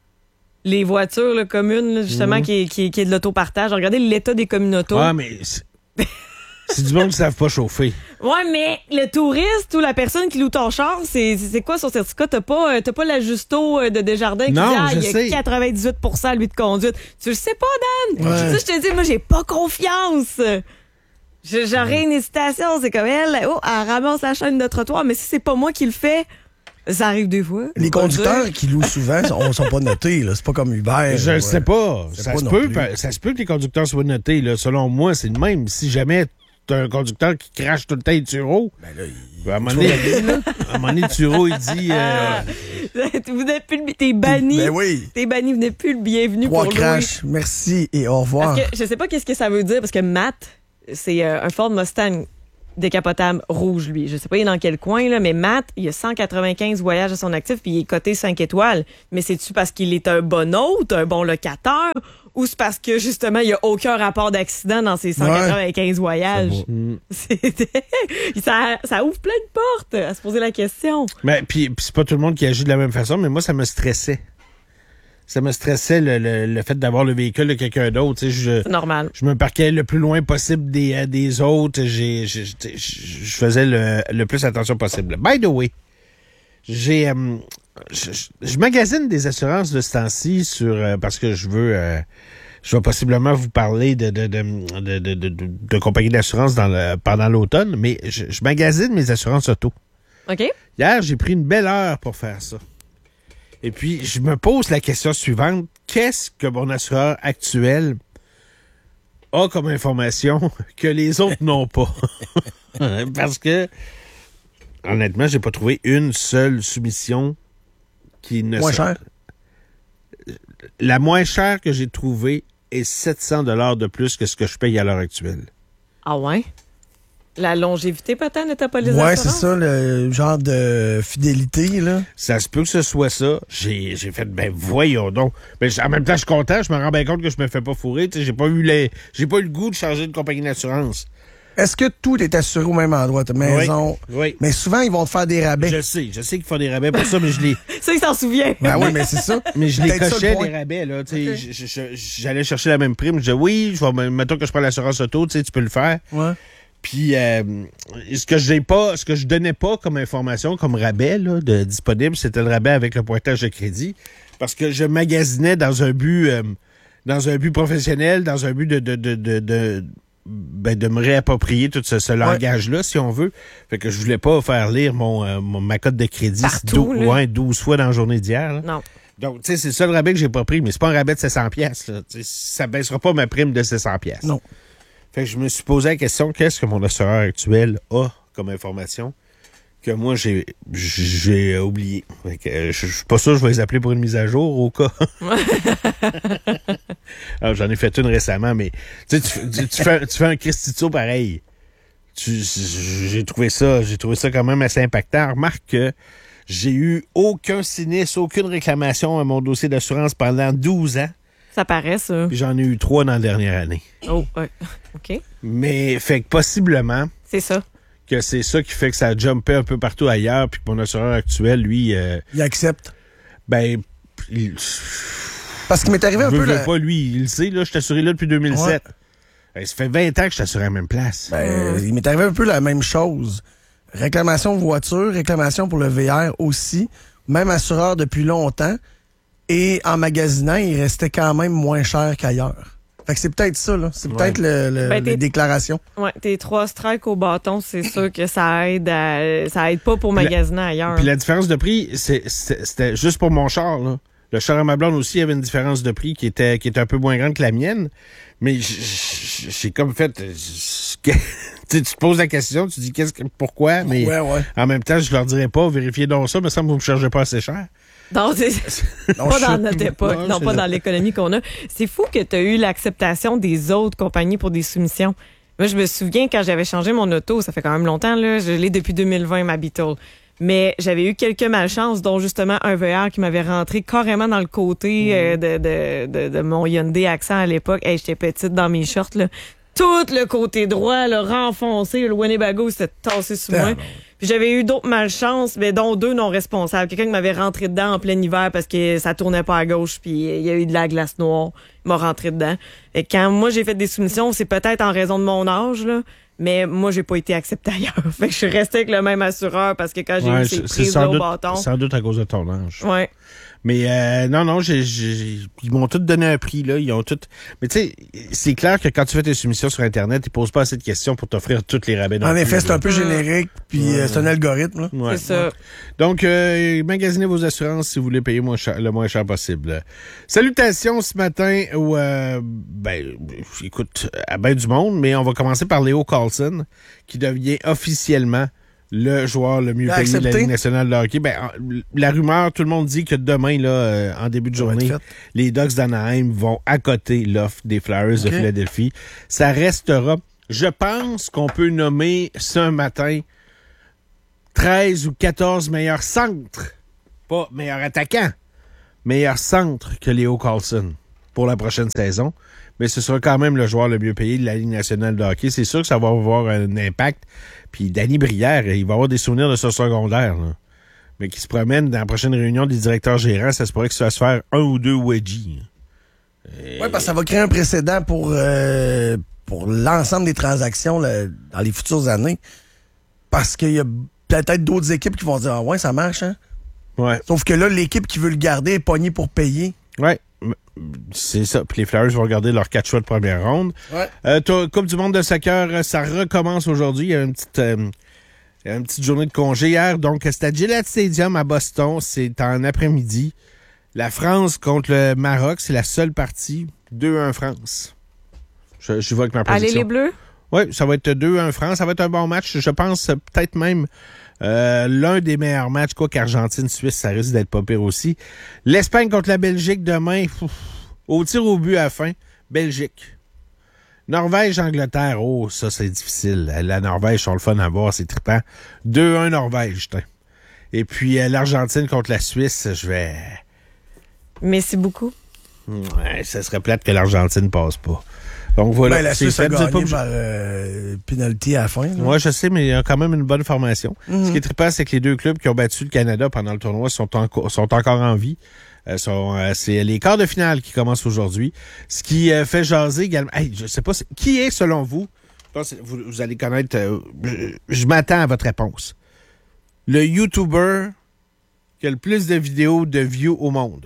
les voitures là, communes, là, justement, mmh. qui, qui, qui est de l'autopartage. Regardez l'état des communautos. Ah, mais... C'est... C'est du monde qui ne savent pas chauffer. Ouais, mais le touriste ou la personne qui loue ton char, c'est, c'est quoi son certificat? T'as pas, t'as pas l'ajusto de Desjardins qui non, dit, ah, je il y a sais. quatre-vingt-dix-huit pour cent lui de conduite. Tu le sais pas, Dan? Ouais. Ça, je te dis, moi, j'ai pas confiance. Je, j'aurais une hésitation. C'est comme elle, oh, elle ramasse la chaîne de trottoir, mais si c'est pas moi qui le fais, ça arrive des fois. Les conducteurs qui louent souvent ne sont pas notés. Là. C'est pas comme Uber. Je ne ouais. sais pas. Ça pas se, non peut, plus. ça se peut que les conducteurs soient notés. Là. Selon moi, c'est le même. Si jamais t'as un conducteur qui crache tout le temps les tureaux, ben là, il... à un moment donné, à un moment donné, Turo, il dit... Euh... Vous n'êtes plus le... T'es banni. Ben oui. T'es banni, vous n'êtes plus le bienvenu Trois pour crash, louer. merci et au revoir. Parce que je sais pas qu'est-ce que ça veut dire, parce que Matt, c'est euh, un Ford Mustang décapotable rouge, lui. Je sais pas il est dans quel coin, là, mais Matt, il a cent quatre-vingt-quinze voyages à son actif, puis il est coté cinq étoiles. Mais c'est-tu parce qu'il est un bon hôte, un bon locataire, ou c'est parce que, justement, il n'y a aucun rapport d'accident dans ses cent quatre-vingt-quinze ouais. voyages? ça, ça ouvre plein de portes à se poser la question. Mais puis c'est pas tout le monde qui agit de la même façon, mais moi, ça me stressait. Ça me stressait le, le, le fait d'avoir le véhicule de quelqu'un d'autre. Je, c'est normal. Je me parquais le plus loin possible des, des autres. J'ai, j'ai, je faisais le, le plus attention possible. By the way, j'ai, euh, je, je magasine des assurances de ce temps-ci sur, euh, parce que je veux, euh, je vais possiblement vous parler de, de, de, de, de, de, de, de compagnie d'assurance dans le, pendant l'automne, mais je, je magasine mes assurances auto. OK. Hier, j'ai pris une belle heure pour faire ça. Et puis, je me pose la question suivante. Qu'est-ce que mon assureur actuel a comme information que les autres n'ont pas? Parce que, honnêtement, j'ai pas trouvé une seule soumission qui ne... Moins cher? La moins chère que j'ai trouvée est sept cents dollars de plus que ce que je paye à l'heure actuelle. Ah ouais? La longévité, peut-être, ne t'a pas les ouais, assurances? c'est ça, le genre de fidélité, là. Ça se peut que ce soit ça. J'ai, j'ai fait, ben voyons donc. Mais en même temps, je suis content, je me rends bien compte que je me fais pas fourrer. T'sais, j'ai pas eu les, j'ai pas eu le goût de changer de compagnie d'assurance. Est-ce que tout est assuré au même endroit, ta maison? Oui, oui. Mais souvent, ils vont te faire des rabais. Je sais, je sais qu'ils font des rabais pour ça, mais je les... Ça, il s'en souvient. Ben oui, mais c'est ça. Mais je les Peut-être cochais, le les rabais, là. Okay. Je, je, je, j'allais chercher la même prime. Je disais, oui, je vais, mettons que je prends l'assurance auto, tu sais, tu peux le faire. Ouais. Puis, euh, ce que j'ai pas, ce que je donnais pas comme information, comme rabais, là, de disponible, c'était le rabais avec le pointage de crédit. Parce que je magasinais dans un but, euh, dans un but professionnel, dans un but de, de, de, de, de Ben, de me réapproprier tout ce, ce ouais. langage-là, si on veut. Fait que je voulais pas faire lire mon, euh, mon ma cote de crédit Partout, dou- ouais, douze fois dans la journée d'hier. Là. Non. Donc, tu sais, c'est le seul rabais que j'ai pas pris, mais c'est pas un rabais de sept cents piastres. Là. Ça baissera pas ma prime de sept cents piastres. Non. Fait que je me suis posé la question, qu'est-ce que mon assureur actuel a comme information que moi, j'ai j'ai oublié. Fait que, euh, je, je suis pas sûr que je vais les appeler pour une mise à jour au cas. Alors, j'en ai fait une récemment, mais tu, tu, tu, fais, tu fais un Christito pareil. Tu, j'ai trouvé ça, j'ai trouvé ça quand même assez impactant. Remarque que j'ai eu aucun sinistre, aucune réclamation à mon dossier d'assurance pendant douze ans. Ça paraît, ça. Puis j'en ai eu trois dans la dernière année. Oh, ouais. OK. Mais, fait que possiblement... C'est ça. que c'est ça qui fait que ça a jumpé un peu partout ailleurs, puis que mon assureur actuel, lui... Euh, Il accepte. ben... Il, Parce qu'il m'est arrivé un veut, peu... veut La... pas, lui, il le sait, là, je suis assuré là depuis deux mille sept. Ouais. Ça fait vingt ans que je suis assuré à la même place. Ben, il m'est arrivé un peu la même chose. Réclamation voiture, réclamation pour le V R aussi. Même assureur depuis longtemps. Et en magasinant, il restait quand même moins cher qu'ailleurs. Fait que c'est peut-être ça, là. C'est peut-être ouais. le, le, Ben, les déclarations. Ouais, tes trois strikes au bâton, c'est sûr que ça aide à, ça aide pas pour magasiner ailleurs. Puis la différence de prix, c'est, c'est, c'était juste pour mon char, là. Le char à ma blonde aussi avait une différence de prix qui était, qui était un peu moins grande que la mienne. Mais j'ai comme fait... tu te poses la question, tu dis qu'est-ce que, pourquoi, mais ouais, ouais. en même temps, je leur dirais pas, vérifiez donc ça, mais ça me semble que vous me chargez pas assez cher. Non, c'est Non, pas je- dans notre époque, Non, non, c'est pas ça. dans l'économie qu'on a. C'est fou que tu as eu l'acceptation des autres compagnies pour des soumissions. Moi, je me souviens quand j'avais changé mon auto, ça fait quand même longtemps, là, je l'ai depuis deux mille vingt, ma Beetle. Mais j'avais eu quelques malchances, dont justement un V R qui m'avait rentré carrément dans le côté euh, de, de, de, de mon Hyundai Accent à l'époque. Hey, j'étais petite dans mes shorts, là. Tout le côté droit, le renfoncé, le Winnebago s'était tassé sous moi. Puis j'avais eu d'autres malchances, mais dont deux non responsables. Quelqu'un qui m'avait rentré dedans en plein hiver parce que ça tournait pas à gauche, puis il y a eu de la glace noire. Il m'a rentré dedans. Et quand moi j'ai fait des soumissions, c'est peut-être en raison de mon âge, là. Mais moi, j'ai pas été accepté ailleurs. Fait que je suis restée avec le même assureur parce que quand j'ai Ouais, eu ces c'est prises sans au doute, bâton. sans doute à cause de ton âge. Ouais. Mais euh, non, non, j'ai, j'ai, ils m'ont tous donné un prix, là. Ils ont tout. Mais tu sais, c'est clair que quand tu fais tes soumissions sur Internet, ils posent pas assez de questions pour t'offrir toutes les rabais. non En plus, effet, c'est là. un peu générique, puis euh, c'est un algorithme, là. Ouais. C'est ça. Donc, euh, magasinez vos assurances si vous voulez payer moins cher- le moins cher possible. Salutations ce matin où, euh, ben, écoute, à ben du monde, mais on va commencer par Léo Carlson, qui devient officiellement le joueur le mieux Il a payé de la accepté? Ligue nationale de hockey. Ben, en- la rumeur, tout le monde dit que demain, là, euh, en début de Ça va journée, être fait. les Ducks d'Anaheim vont accoter l'offre des Flyers de Ok. Philadelphie. Ça restera. Je pense qu'on peut nommer ce matin treize ou quatorze meilleurs centres. Pas meilleurs attaquants. Meilleurs centres que Léo Carlson pour la prochaine saison. Mais ce sera quand même le joueur le mieux payé de la Ligue nationale de hockey. C'est sûr que ça va avoir un impact. Puis Danny Brière, il va avoir des souvenirs de ce secondaire, là. Mais qui se promène dans la prochaine réunion des directeurs gérants, ça se pourrait que ça va se faire un ou deux wedgies. Oui, parce que ça va créer un précédent pour, euh, pour l'ensemble des transactions là, dans les futures années. Parce qu'il y a peut-être d'autres équipes qui vont dire « Ah ouais, ça marche, hein? » Ouais. Sauf que là, l'équipe qui veut le garder est pognée pour payer. Ouais. C'est ça. Puis les Flyers vont regarder leur quatre choix de première ronde. Ouais. Euh, toi, Coupe du monde de soccer, ça recommence aujourd'hui. Il y a une petite, euh, il y a une petite journée de congé hier. Donc, c'est à Gillette Stadium à Boston. C'est en après-midi. La France contre le Maroc, c'est la seule partie. deux un France. Je, je vois avec ma Allez position. les Bleus? Oui, ça va être deux un France. Ça va être un bon match. Je pense euh, peut-être même euh, l'un des meilleurs matchs. Quoi qu'Argentine-Suisse, ça risque d'être pas pire aussi. L'Espagne contre la Belgique demain. Ouf, au tir au but à la fin. Belgique. Norvège-Angleterre. Oh, ça, c'est difficile. La Norvège, sont le fun à voir. C'est trippant. deux un Norvège. Tain. Et puis euh, l'Argentine contre la Suisse, je vais... Merci beaucoup. Ouais, ça serait plate que l'Argentine passe pas. Donc voilà. Ben, la c'est Suisse a fait. Vous êtes pas gagné obligé- par euh, penalty à la fin. là. Ouais, je sais, mais il y a quand même une bonne formation. Mhm. Ce qui est trippant, c'est que les deux clubs qui ont battu le Canada pendant le tournoi sont, enco- sont encore en vie. Euh, sont, euh, c'est les quarts de finale qui commencent aujourd'hui. Ce qui euh, fait jaser également. Hey, je sais pas, c'est- qui est selon vous, je pense que vous, vous allez connaître, euh, je, je m'attends à votre réponse. Le YouTuber qui a le plus de vidéos de views au monde.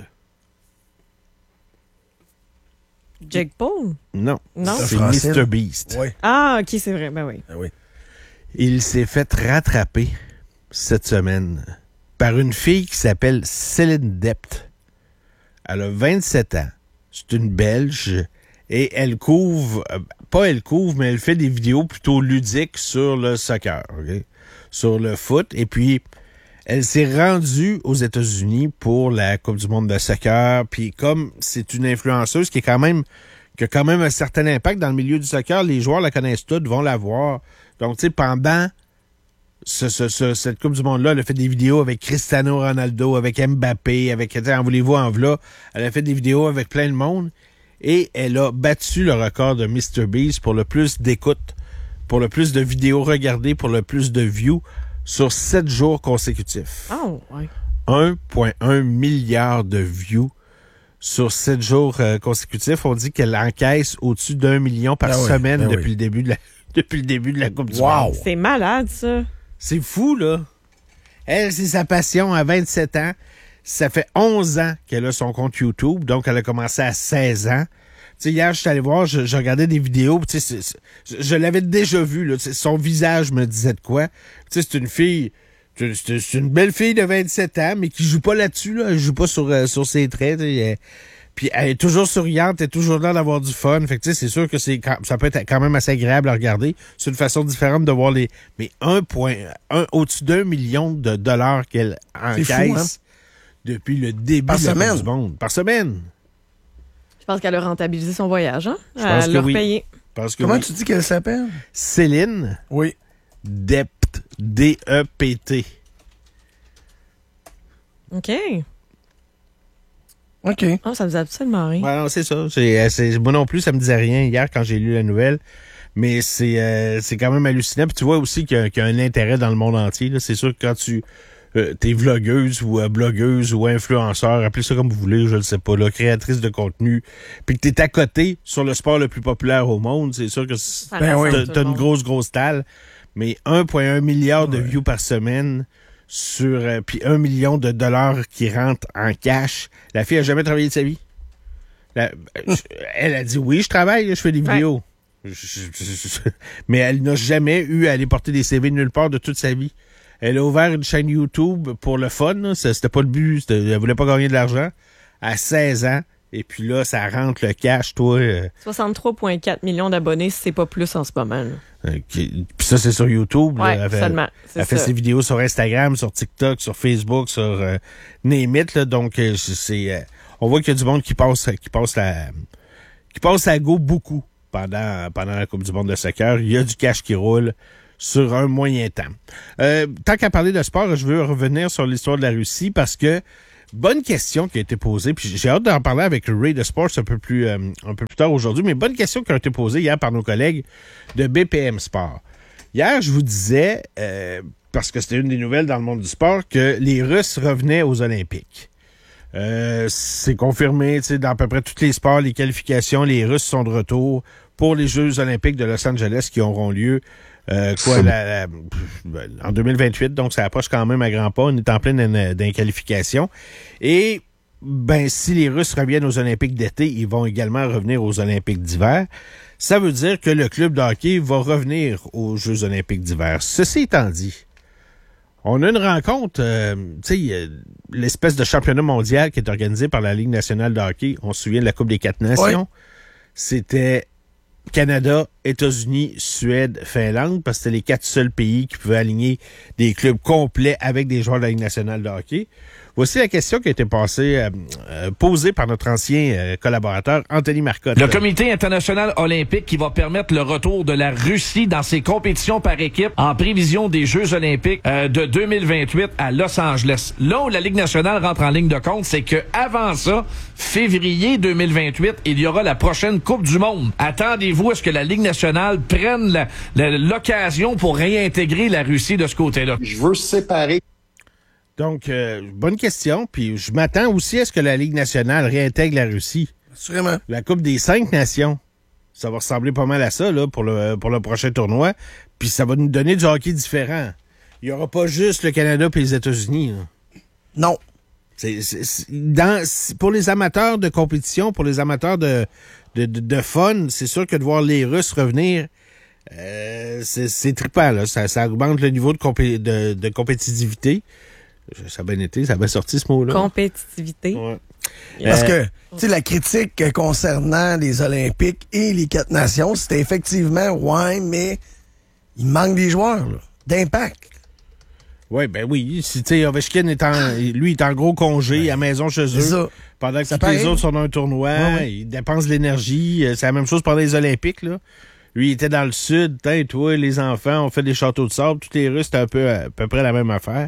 Jake Paul? Non. Non? C'est C'est français, là. mister Beast. Oui. Ah, OK, c'est vrai. Ben oui. Ah oui. Il s'est fait rattraper cette semaine par une fille qui s'appelle Céline Dept. Elle a vingt-sept ans. C'est une Belge. Et elle couvre, euh, pas elle couvre, mais elle fait des vidéos plutôt ludiques sur le soccer, ok? Sur le foot. Et puis, elle s'est rendue aux États-Unis pour la Coupe du monde de soccer. Puis comme c'est une influenceuse qui est quand même qui a quand même un certain impact dans le milieu du soccer, les joueurs la connaissent toutes, vont la voir. Donc, tu sais, pendant ce, ce, ce, cette Coupe du monde-là, elle a fait des vidéos avec Cristiano Ronaldo, avec Mbappé, avec, en voulez-vous, en v'là. Elle a fait des vidéos avec plein de monde. Et elle a battu le record de mister Beast pour le plus d'écoute pour le plus de vidéos regardées, pour le plus de views sur sept jours consécutifs. Oh, ouais. un virgule un milliard de views sur sept jours euh, consécutifs. On dit qu'elle encaisse au-dessus d'un million par Ben oui, semaine ben depuis, oui. le début de la, depuis le début de la Coupe du Wow. Monde. C'est malade, ça. C'est fou, là. Elle, c'est sa passion à vingt-sept ans. Ça fait onze ans qu'elle a son compte YouTube, donc elle a commencé à seize ans. Tu sais, hier, je suis allé voir, je, je regardais des vidéos, tu sais, c'est- c'est- je, je l'avais déjà vu, là. Tu sais, son visage me disait de quoi. Tu sais, c'est une fille, c'est c'est- c'est une belle fille de vingt-sept ans, mais qui joue pas là-dessus, là. Elle joue pas sur, euh, sur ses traits, tu sais. Elle- Puis elle est toujours souriante, elle est toujours là d'avoir du fun. Fait que tu sais, c'est sûr que c'est quand- ça peut être quand même assez agréable à regarder. C'est une façon différente de voir les. Mais un point un au-dessus d'un million de dollars qu'elle C'est fou, encaisse depuis le début Par de la Coupe semaine. du Monde. Par semaine. Je pense qu'elle a rentabilisé son voyage, hein? Je pense Elle que l'a oui. repayé. Parce que Comment oui. tu dis qu'elle s'appelle? Céline Oui. Dept, D E P T. OK. OK. Oh, ça me dit absolument rien. Ouais, non, c'est ça. C'est, euh, c'est- moi non plus, ça me disait rien hier quand j'ai lu la nouvelle. Mais c'est, euh, c'est quand même hallucinant. Puis tu vois aussi qu'il y a, qu'il y a un intérêt dans le monde entier, là. C'est sûr que quand tu euh, t'es vlogueuse ou euh, blogueuse ou influenceur, appelez ça comme vous voulez, je ne sais pas, là, créatrice de contenu, puis que t'es à côté sur le sport le plus populaire au monde, c'est sûr que c'est- Ça Ben rassemble oui. t'as, tout t'as le une monde. grosse, grosse talle. Mais un virgule un milliard de views par semaine sur euh, puis un million de dollars qui rentrent en cash. La fille a jamais travaillé de sa vie. La- elle a dit oui, je travaille, je fais des vidéos. Je- je- je- mais elle n'a jamais eu à aller porter des C V nulle part de toute sa vie. Elle a ouvert une chaîne YouTube pour le fun. Là. Ça, C'était pas le but. C'était- Elle voulait pas gagner de l'argent. À seize ans. Et puis là, ça rentre le cash, toi. euh, soixante-trois virgule quatre millions d'abonnés, si c'est pas plus en ce moment. là. euh, qui- Puis ça, c'est sur YouTube. là. Ouais, Elle fait- seulement. C'est Elle fait ça. ses vidéos sur Instagram, sur TikTok, sur Facebook, sur euh, Name It, là. Donc, euh, c'est, euh, on voit qu'il y a du monde qui passe, qui passe la, qui passe à go beaucoup pendant, pendant la Coupe du monde de soccer. Il y a du cash qui roule sur un moyen temps. Euh, tant qu'à parler de sport, je veux revenir sur l'histoire de la Russie parce que bonne question qui a été posée, puis j'ai hâte d'en parler avec Ray de Sports un peu plus, euh, un peu plus tard aujourd'hui, mais bonne question qui a été posée hier par nos collègues de B P M Sport. Hier, je vous disais, euh, parce que c'était une des nouvelles dans le monde du sport, que les Russes revenaient aux Olympiques. Euh, c'est confirmé, tu sais, dans à peu près tous les sports, les qualifications, les Russes sont de retour pour les Jeux olympiques de Los Angeles qui auront lieu euh, quoi, la- la- pff, en deux mille vingt-huit, donc ça approche quand même à grands pas. On est en pleine d'inqualification. Et ben, si les Russes reviennent aux Olympiques d'été, ils vont également revenir aux Olympiques d'hiver. Ça veut dire que le club de hockey va revenir aux Jeux olympiques d'hiver. Ceci étant dit, on a une rencontre, euh, tu sais, euh, l'espèce de championnat mondial qui est organisé par la Ligue nationale de hockey. On se souvient de la Coupe des quatre nations. Oui. C'était Canada, États-Unis, Suède, Finlande, parce que c'était les quatre seuls pays qui pouvaient aligner des clubs complets avec des joueurs de la Ligue nationale de hockey. Voici la question qui a été passée, euh, euh, posée par notre ancien euh, collaborateur, Anthony Marcotte. Le Comité international olympique qui va permettre le retour de la Russie dans ses compétitions par équipe en prévision des Jeux olympiques euh, de deux mille vingt-huit à Los Angeles. Là où la Ligue nationale rentre en ligne de compte, c'est que avant ça, février deux mille vingt-huit, il y aura la prochaine Coupe du monde. Attendez-vous à ce que la Ligue nationale prenne la- la- l'occasion pour réintégrer la Russie de ce côté-là. Je veux séparer. Donc, euh, bonne question. Puis je m'attends aussi à ce que la Ligue nationale réintègre la Russie. Assurément. La Coupe des cinq nations, ça va ressembler pas mal à ça là, pour, le, pour le prochain tournoi. Puis ça va nous donner du hockey différent. Il n'y aura pas juste le Canada et les États-Unis. là. Non. C'est, c'est- c'est- dans, c'est- pour les amateurs de compétition, pour les amateurs de, de, de, de fun, c'est sûr que de voir les Russes revenir, euh, c'est, c'est trippant. Là. Ça, ça augmente le niveau de, compé- de, de compétitivité. Ça a bien été, ça a bien sorti ce mot-là. Compétitivité. Ouais. Parce Euh, que, tu sais, la critique euh, concernant les Olympiques et les quatre nations, c'était effectivement, ouais, mais il manque des joueurs, là, d'impact. Oui, ben oui. Si, tu sais, Ovechkin est en, lui, il est en gros congé à la maison chez C'est eux. ça. Pendant que Ça tous les paraît. autres sont dans un tournoi, Ouais, ouais. ils dépensent de l'énergie. Euh, C'est la même chose pendant les Olympiques, là. Lui, il était dans le sud. Tain, toi, les enfants, on fait des châteaux de sable. Tous les Russes, c'était un peu à peu près la même affaire.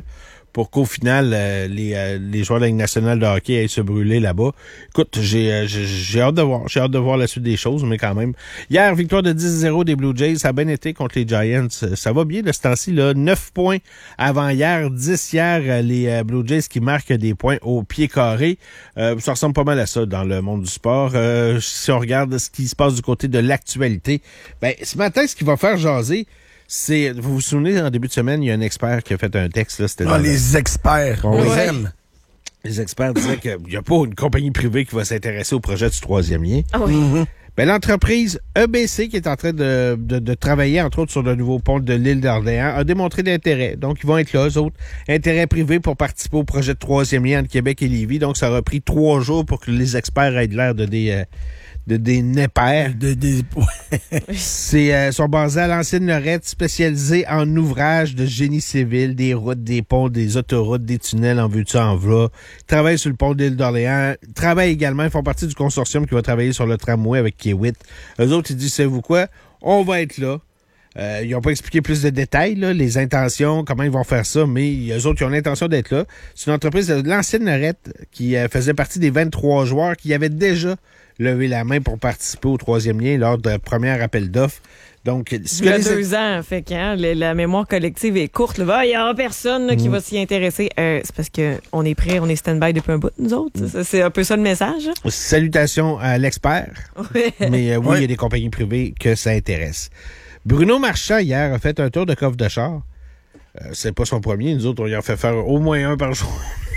pour qu'au final, euh, les, euh, les joueurs de la Ligue nationale de hockey aillent se brûler là-bas. Écoute, j'ai, euh, j'ai, j'ai hâte de voir. J'ai hâte de voir la suite des choses, mais quand même. Hier, victoire de dix à zéro des Blue Jays. Ça a bien été contre les Giants. Ça va bien de ce temps-ci, là. neuf points avant hier, dix hier, les euh, Blue Jays qui marquent des points au pied carré. Euh, ça ressemble pas mal à ça dans le monde du sport. Euh, si on regarde ce qui se passe du côté de l'actualité, ben, ce matin, ce qui va faire jaser, c'est, vous vous souvenez, en début de semaine, il y a un expert qui a fait un texte, là, c'était Ah, dans les le... experts, on Ouais. les aime. Les experts disaient qu'il n'y a pas une compagnie privée qui va s'intéresser au projet du troisième lien. Ah oui. Mm-hmm. Ben, l'entreprise E B C, qui est en train de, de, de travailler, entre autres, sur le nouveau pont de l'île d'Orléans, a démontré l'intérêt. Donc, ils vont être là, eux autres. Intérêt privé pour participer au projet de troisième lien entre Québec et Lévis. Donc, ça aura pris trois jours pour que les experts aient de l'air de des... Euh, de des népères. De- de- C'est euh, sont basés à l'ancienne Lorette, spécialisés en ouvrages de génie civil, des routes, des ponts, des autoroutes, des tunnels, en veux-tu, en v'là. Ils travaillent sur le pont de l'île d'Orléans. Ils travaillent également, ils font partie du consortium qui va travailler sur le tramway avec Kiewit. Eux autres, ils disent, savez-vous quoi? On va être là. Euh, ils n'ont pas expliqué plus de détails, là, les intentions, comment ils vont faire ça, mais eux autres, ils ont l'intention d'être là. C'est une entreprise de l'ancienne Lorette qui euh, faisait partie des vingt-trois joueurs qui avaient déjà levé la main pour participer au troisième lien lors de premier appel d'offres. Donc, ce Il y que a les... deux ans, fait que hein, le- la mémoire collective est courte. là. Ah, il n'y aura personne là, qui va s'y intéresser. Euh, c'est parce qu'on est prêt, on est stand-by depuis un bout, nous autres. Ça, c'est un peu ça le message. hein? Salutations à l'expert. Ouais. Mais euh, oui, il Ouais. y a des compagnies privées que ça intéresse. Bruno Marchand, hier, a fait un tour de coffre de char. Euh, c'est pas son premier. Nous autres, on y en fait faire au moins un par jour.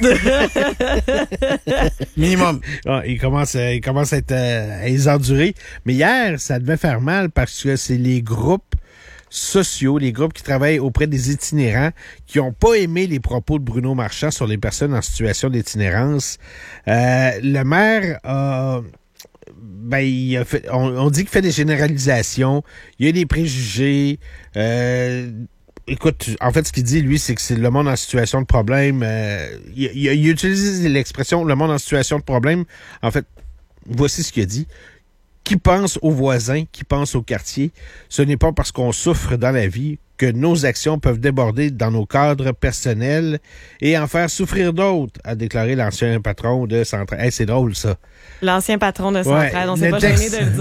Minimum. Ah, il commence, à, il commence à être euh, à les endurer. Mais hier, ça devait faire mal parce que c'est les groupes sociaux, les groupes qui travaillent auprès des itinérants, qui n'ont pas aimé les propos de Bruno Marchand sur les personnes en situation d'itinérance. Euh, le maire a... Ben, il a fait, on, on dit qu'il fait des généralisations, il y a des préjugés. Euh, écoute, en fait, ce qu'il dit, lui, c'est que c'est le monde en situation de problème. Euh, il, il, il utilise l'expression « le monde en situation de problème ». En fait, voici ce qu'il a dit. Qui pense aux voisins, qui pense au quartier, ce n'est pas parce qu'on souffre dans la vie que nos actions peuvent déborder dans nos cadres personnels et en faire souffrir d'autres, a déclaré l'ancien patron de Centrale. Hey, c'est drôle, ça. L'ancien patron de Centrale, Ouais, on s'est le pas texte- gêné de le dire.